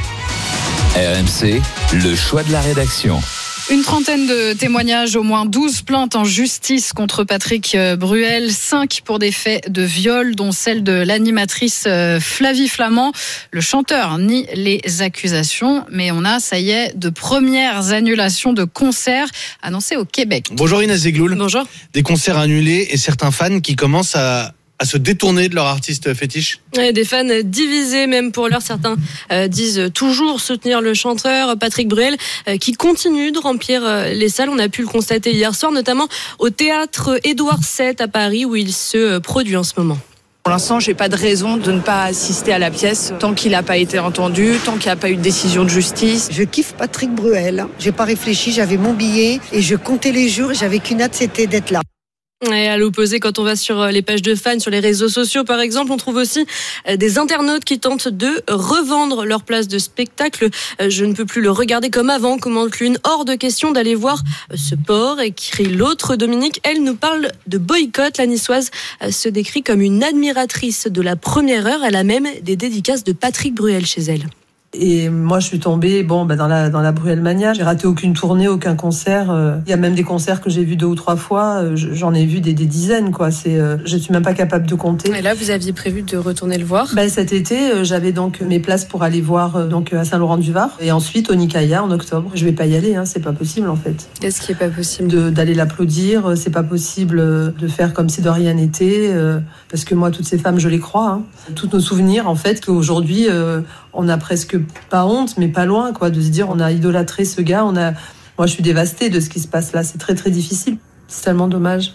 R M C, le choix de la rédaction. Une trentaine de témoignages, au moins douze plaintes en justice contre Patrick Bruel, cinq pour des faits de viol, dont celle de l'animatrice Flavie Flament. Le chanteur nie les accusations, mais on a, ça y est, de premières annulations de concerts annoncées au Québec. Bonjour Inès Zegloul. Bonjour. Des concerts annulés et certains fans qui commencent à... à se détourner de leur artiste fétiche. Ouais, des fans divisés, même pour l'heure. Certains euh, disent toujours soutenir le chanteur Patrick Bruel, euh, qui continue de remplir euh, les salles. On a pu le constater hier soir, notamment au théâtre Édouard sept à Paris, où il se euh, produit en ce moment. Pour l'instant, j'ai pas de raison de ne pas assister à la pièce tant qu'il n'a pas été entendu, tant qu'il n'y a pas eu de décision de justice. Je kiffe Patrick Bruel. J'ai pas réfléchi, j'avais mon billet et je comptais les jours. J'avais qu'une hâte, c'était d'être là. Et à l'opposé, quand on va sur les pages de fans, sur les réseaux sociaux par exemple, on trouve aussi des internautes qui tentent de revendre leur place de spectacle. Je ne peux plus le regarder comme avant, commente l'une. Hors de question d'aller voir ce port, écrit l'autre. Dominique, elle nous parle de boycott. La niçoise se décrit comme une admiratrice de la première heure. Elle a même des dédicaces de Patrick Bruel chez elle. Et moi, je suis tombée bon, bah, dans la dans la Bruelmania. J'ai raté aucune tournée, aucun concert. Il y a même des concerts que j'ai vus deux ou trois fois. J'en ai vu des, des dizaines, quoi. C'est, je suis même pas capable de compter. Et là, vous aviez prévu de retourner le voir ? Ben, cet été, j'avais donc mes places pour aller voir donc à Saint-Laurent-du-Var et ensuite au Nicaïa en octobre. Je vais pas y aller, hein, c'est pas possible en fait. Qu'est-ce qui est pas possible ? De, d'aller l'applaudir, c'est pas possible de faire comme si de rien n'était, parce que moi, toutes ces femmes, je les crois. Hein. Tous nos souvenirs, en fait, qu'aujourd'hui, on a presque pas honte, mais pas loin, quoi, de se dire on a idolâtré ce gars. On a, moi, je suis dévastée de ce qui se passe là. C'est très très difficile. C'est tellement dommage.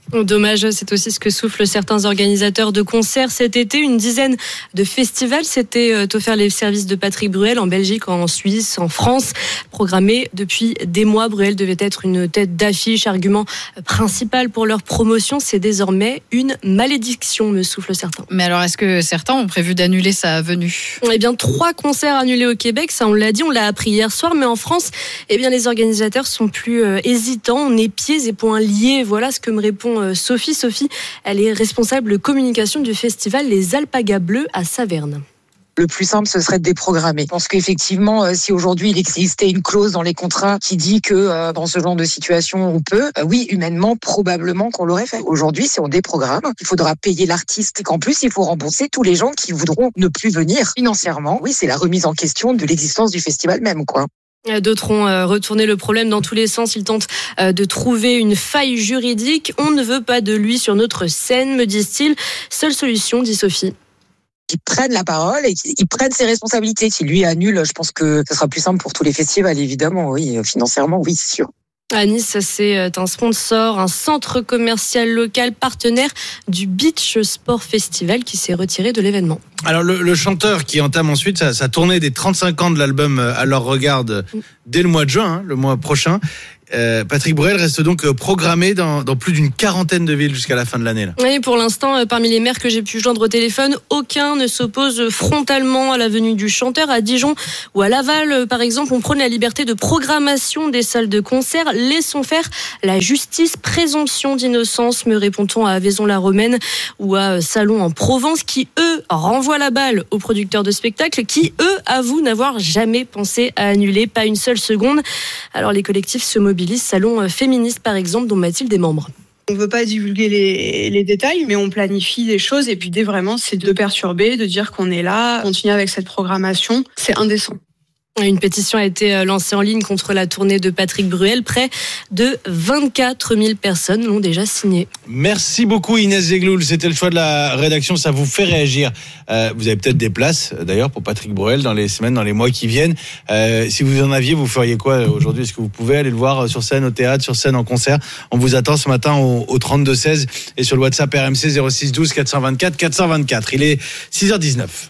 Dommage, c'est aussi ce que soufflent certains organisateurs de concerts cet été. Une dizaine de festivals s'étaient offerts les services de Patrick Bruel en Belgique, en Suisse, en France. Programmés depuis des mois, Bruel devait être une tête d'affiche, argument principal pour leur promotion. C'est désormais une malédiction, me soufflent certains. Mais alors, est-ce que certains ont prévu d'annuler sa venue ? Eh bien, trois concerts annulés au Québec, ça on l'a dit, on l'a appris hier soir. Mais en France, eh bien, les organisateurs sont plus euh, hésitants. On est pieds et poings liés. Voilà ce que me répond Sophie. Sophie, elle est responsable communication du festival Les Alpagas Bleus à Saverne. Le plus simple, ce serait de déprogrammer. Je pense qu'effectivement, euh, si aujourd'hui il existait une clause dans les contrats qui dit que euh, dans ce genre de situation, on peut, euh, oui, humainement, probablement qu'on l'aurait fait. Aujourd'hui, si on déprogramme, il faudra payer l'artiste et qu'en plus, il faut rembourser tous les gens qui voudront ne plus venir financièrement. Oui, c'est la remise en question de l'existence du festival même, quoi. D'autres ont retourné le problème dans tous les sens. Ils tentent de trouver une faille juridique. On ne veut pas de lui sur notre scène, me disent-ils. Seule solution, dit Sophie. Qu'ils prennent la parole et qu'ils prennent ses responsabilités. Si lui annule, je pense que ce sera plus simple pour tous les festivals, évidemment. Oui, financièrement, oui, c'est sûr. À Nice, c'est un sponsor, un centre commercial local partenaire du Beach Sport Festival qui s'est retiré de l'événement. Alors le, le chanteur qui entame ensuite sa, sa tournée des trente-cinq ans de l'album À leur regard dès le mois de juin, hein, le mois prochain. Euh, Patrick Bruel reste donc programmé dans, dans plus d'une quarantaine de villes jusqu'à la fin de l'année. Là. Oui, pour l'instant, parmi les maires que j'ai pu joindre au téléphone, aucun ne s'oppose frontalement à la venue du chanteur. À Dijon ou à Laval, par exemple, on prône la liberté de programmation des salles de concert. Laissons faire la justice, présomption d'innocence, me répond-on à Vaison-la-Romaine ou à Salon en Provence, qui, eux, renvoient la balle aux producteurs de spectacles, qui, eux, avouent n'avoir jamais pensé à annuler, pas une seule seconde. Alors les collectifs se mobilisent. Salon féministe par exemple, dont Mathilde est membre. On ne veut pas divulguer les, les détails, mais on planifie des choses et puis l'idée vraiment c'est de perturber, de dire qu'on est là, continuer avec cette programmation, c'est indécent. Une pétition a été lancée en ligne contre la tournée de Patrick Bruel. Près de vingt-quatre mille personnes l'ont déjà signé. Merci beaucoup Inès Zegloul. C'était le choix de la rédaction. Ça vous fait réagir. Euh, vous avez peut-être des places d'ailleurs pour Patrick Bruel dans les semaines, dans les mois qui viennent. Euh, si vous en aviez, vous feriez quoi aujourd'hui ? Est-ce que vous pouvez aller le voir sur scène, au théâtre, sur scène, en concert ? On vous attend ce matin au, au trente-deux seize et sur le WhatsApp R M C zéro six douze quatre cent vingt-quatre quatre cent vingt-quatre. Il est six heures dix-neuf.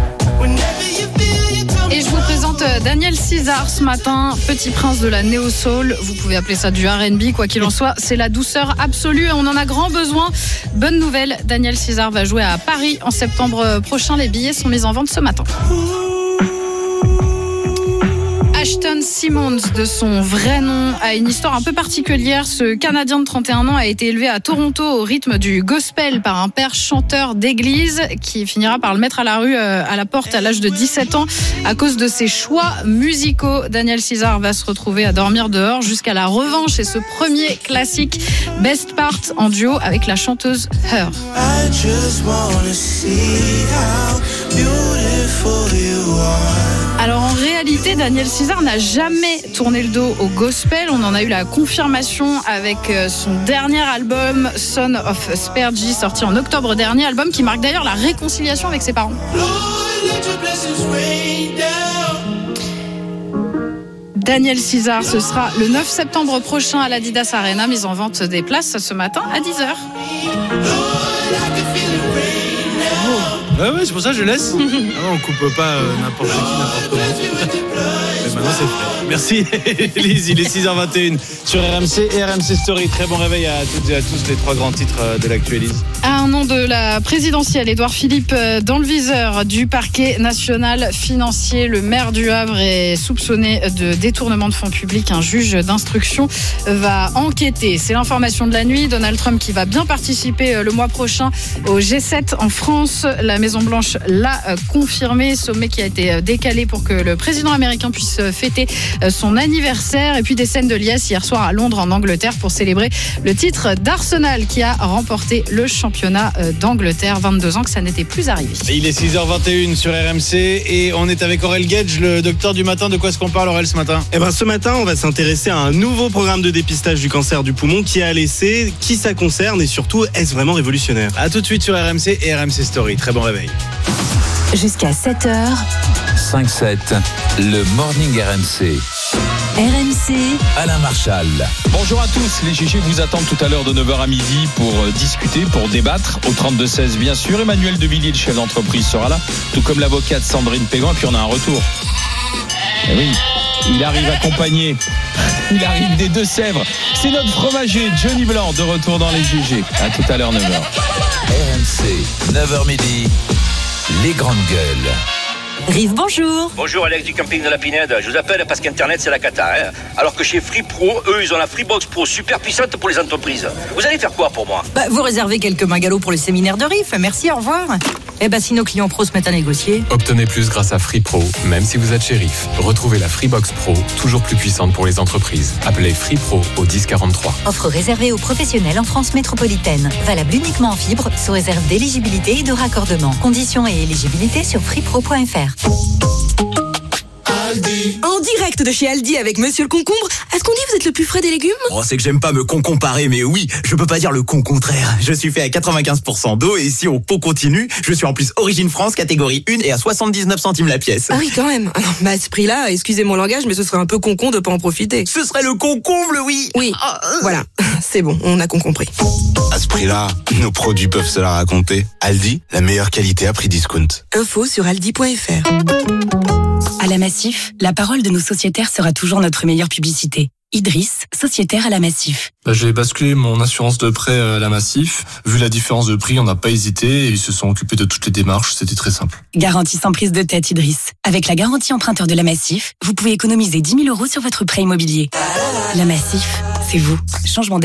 Et je vous présente Daniel César ce matin, petit prince de la néo-soul. Vous pouvez appeler ça du R and B, quoi qu'il en soit. C'est la douceur absolue et on en a grand besoin. Bonne nouvelle, Daniel César va jouer à Paris en septembre prochain. Les billets sont mis en vente ce matin. Ashton Simmons, de son vrai nom, a une histoire un peu particulière. Ce Canadien de trente et un ans a été élevé à Toronto au rythme du gospel par un père chanteur d'église qui finira par le mettre à la rue, à la porte à l'âge de dix-sept ans à cause de ses choix musicaux. Daniel César va se retrouver à dormir dehors jusqu'à la revanche et ce premier classique Best Part en duo avec la chanteuse Her. I just wanna see how beautiful you are. Alors en réalité, Daniel César n'a jamais tourné le dos au gospel. On en a eu la confirmation avec son dernier album Son of Spergy, sorti en octobre dernier, album qui marque d'ailleurs la réconciliation avec ses parents. Daniel César, ce sera le neuf septembre prochain à l'Adidas Arena, mise en vente des places ce matin à dix heures. Ouais, ouais, c'est pour ça que je laisse. Ah non, on coupe pas euh, n'importe qui, n'importe comment. Mais maintenant, c'est fait. Merci, Elise. Il est six heures vingt et une sur R M C et R M C Story. Très bon réveil à toutes et à tous, les trois grands titres de l'actu, Elise. À un an de la présidentielle, Édouard Philippe dans le viseur du parquet national financier. Le maire du Havre est soupçonné de détournement de fonds publics. Un juge d'instruction va enquêter. C'est l'information de la nuit. Donald Trump qui va bien participer le mois prochain au G sept en France. La Maison-Blanche l'a confirmé. Sommet qui a été décalé pour que le président américain puisse fêter son anniversaire. Et puis des scènes de liesse hier soir à Londres en Angleterre pour célébrer le titre d'Arsenal qui a remporté le championnat d'Angleterre. vingt-deux ans que ça n'était plus arrivé. Il est six heures vingt et une sur R M C et on est avec Aurel Gage, le docteur du matin. De quoi est-ce qu'on parle, Aurel, ce matin ? Eh ben, ce matin, on va s'intéresser à un nouveau programme de dépistage du cancer du poumon qui a laissé, qui ça concerne et surtout, est-ce vraiment révolutionnaire ? A tout de suite sur R M C et R M C Story. Très bon réveil. Jusqu'à sept heures. cinq sept, le Morning R M C. R M C, Alain Marchal. Bonjour à tous, les G G vous attendent tout à l'heure de neuf heures à midi pour discuter, pour débattre. Au trente-deux seize, bien sûr, Emmanuel Devilliers, le chef d'entreprise, sera là, tout comme l'avocate Sandrine Pégan, et puis on a un retour. Et oui, il arrive accompagné, il arrive des Deux-Sèvres. C'est notre fromager Johnny Blanc de retour dans les G G. À tout à l'heure, neuf heures. R M C, neuf heures midi, les grandes gueules. Rive, bonjour. Bonjour Alex du camping de la Pinède. Je vous appelle parce qu'Internet c'est la cata. Hein. Alors que chez Free Pro, eux ils ont la Freebox Pro super puissante pour les entreprises. Vous allez faire quoi pour moi? Bah, vous réservez quelques magalots pour le séminaire de Riff. Merci, au revoir. Eh bah si nos clients pros se mettent à négocier. Obtenez plus grâce à Free Pro, même si vous êtes chez Riff. Retrouvez la Freebox Pro, toujours plus puissante pour les entreprises. Appelez Free Pro au dix quarante-trois. Offre réservée aux professionnels en France métropolitaine. Valable uniquement en fibre, sous réserve d'éligibilité et de raccordement. Conditions et éligibilité sur freepro point f r. Aldi. En direct de chez Aldi avec Monsieur le Concombre. Est-ce qu'on dit que vous êtes le plus frais des légumes? Oh, c'est que j'aime pas me con-comparer, mais oui, je peux pas dire le con contraire. Je suis fait à quatre-vingt-quinze pour cent d'eau et si on con continue, je suis en plus Origine France, catégorie un et à soixante-dix-neuf centimes la pièce. Ah oui, quand même. Ah non, bah à ce prix-là, excusez mon langage, mais ce serait un peu con-con de pas en profiter. Ce serait le concomble, oui. Oui, voilà. C'est bon, on a con compris. À ce prix-là, nos produits peuvent se la raconter. Aldi, la meilleure qualité à prix discount. Info sur aldi point f r. À la Massif, la parole de nos sociétaires sera toujours notre meilleure publicité. Idriss, sociétaire à la Massif. Bah, j'ai basculé mon assurance de prêt à la Massif. Vu la différence de prix, on n'a pas hésité et ils se sont occupés de toutes les démarches. C'était très simple. Garantie sans prise de tête, Idriss. Avec la garantie emprunteur de la Massif, vous pouvez économiser dix mille euros sur votre prêt immobilier. La Massif, c'est vous. Changement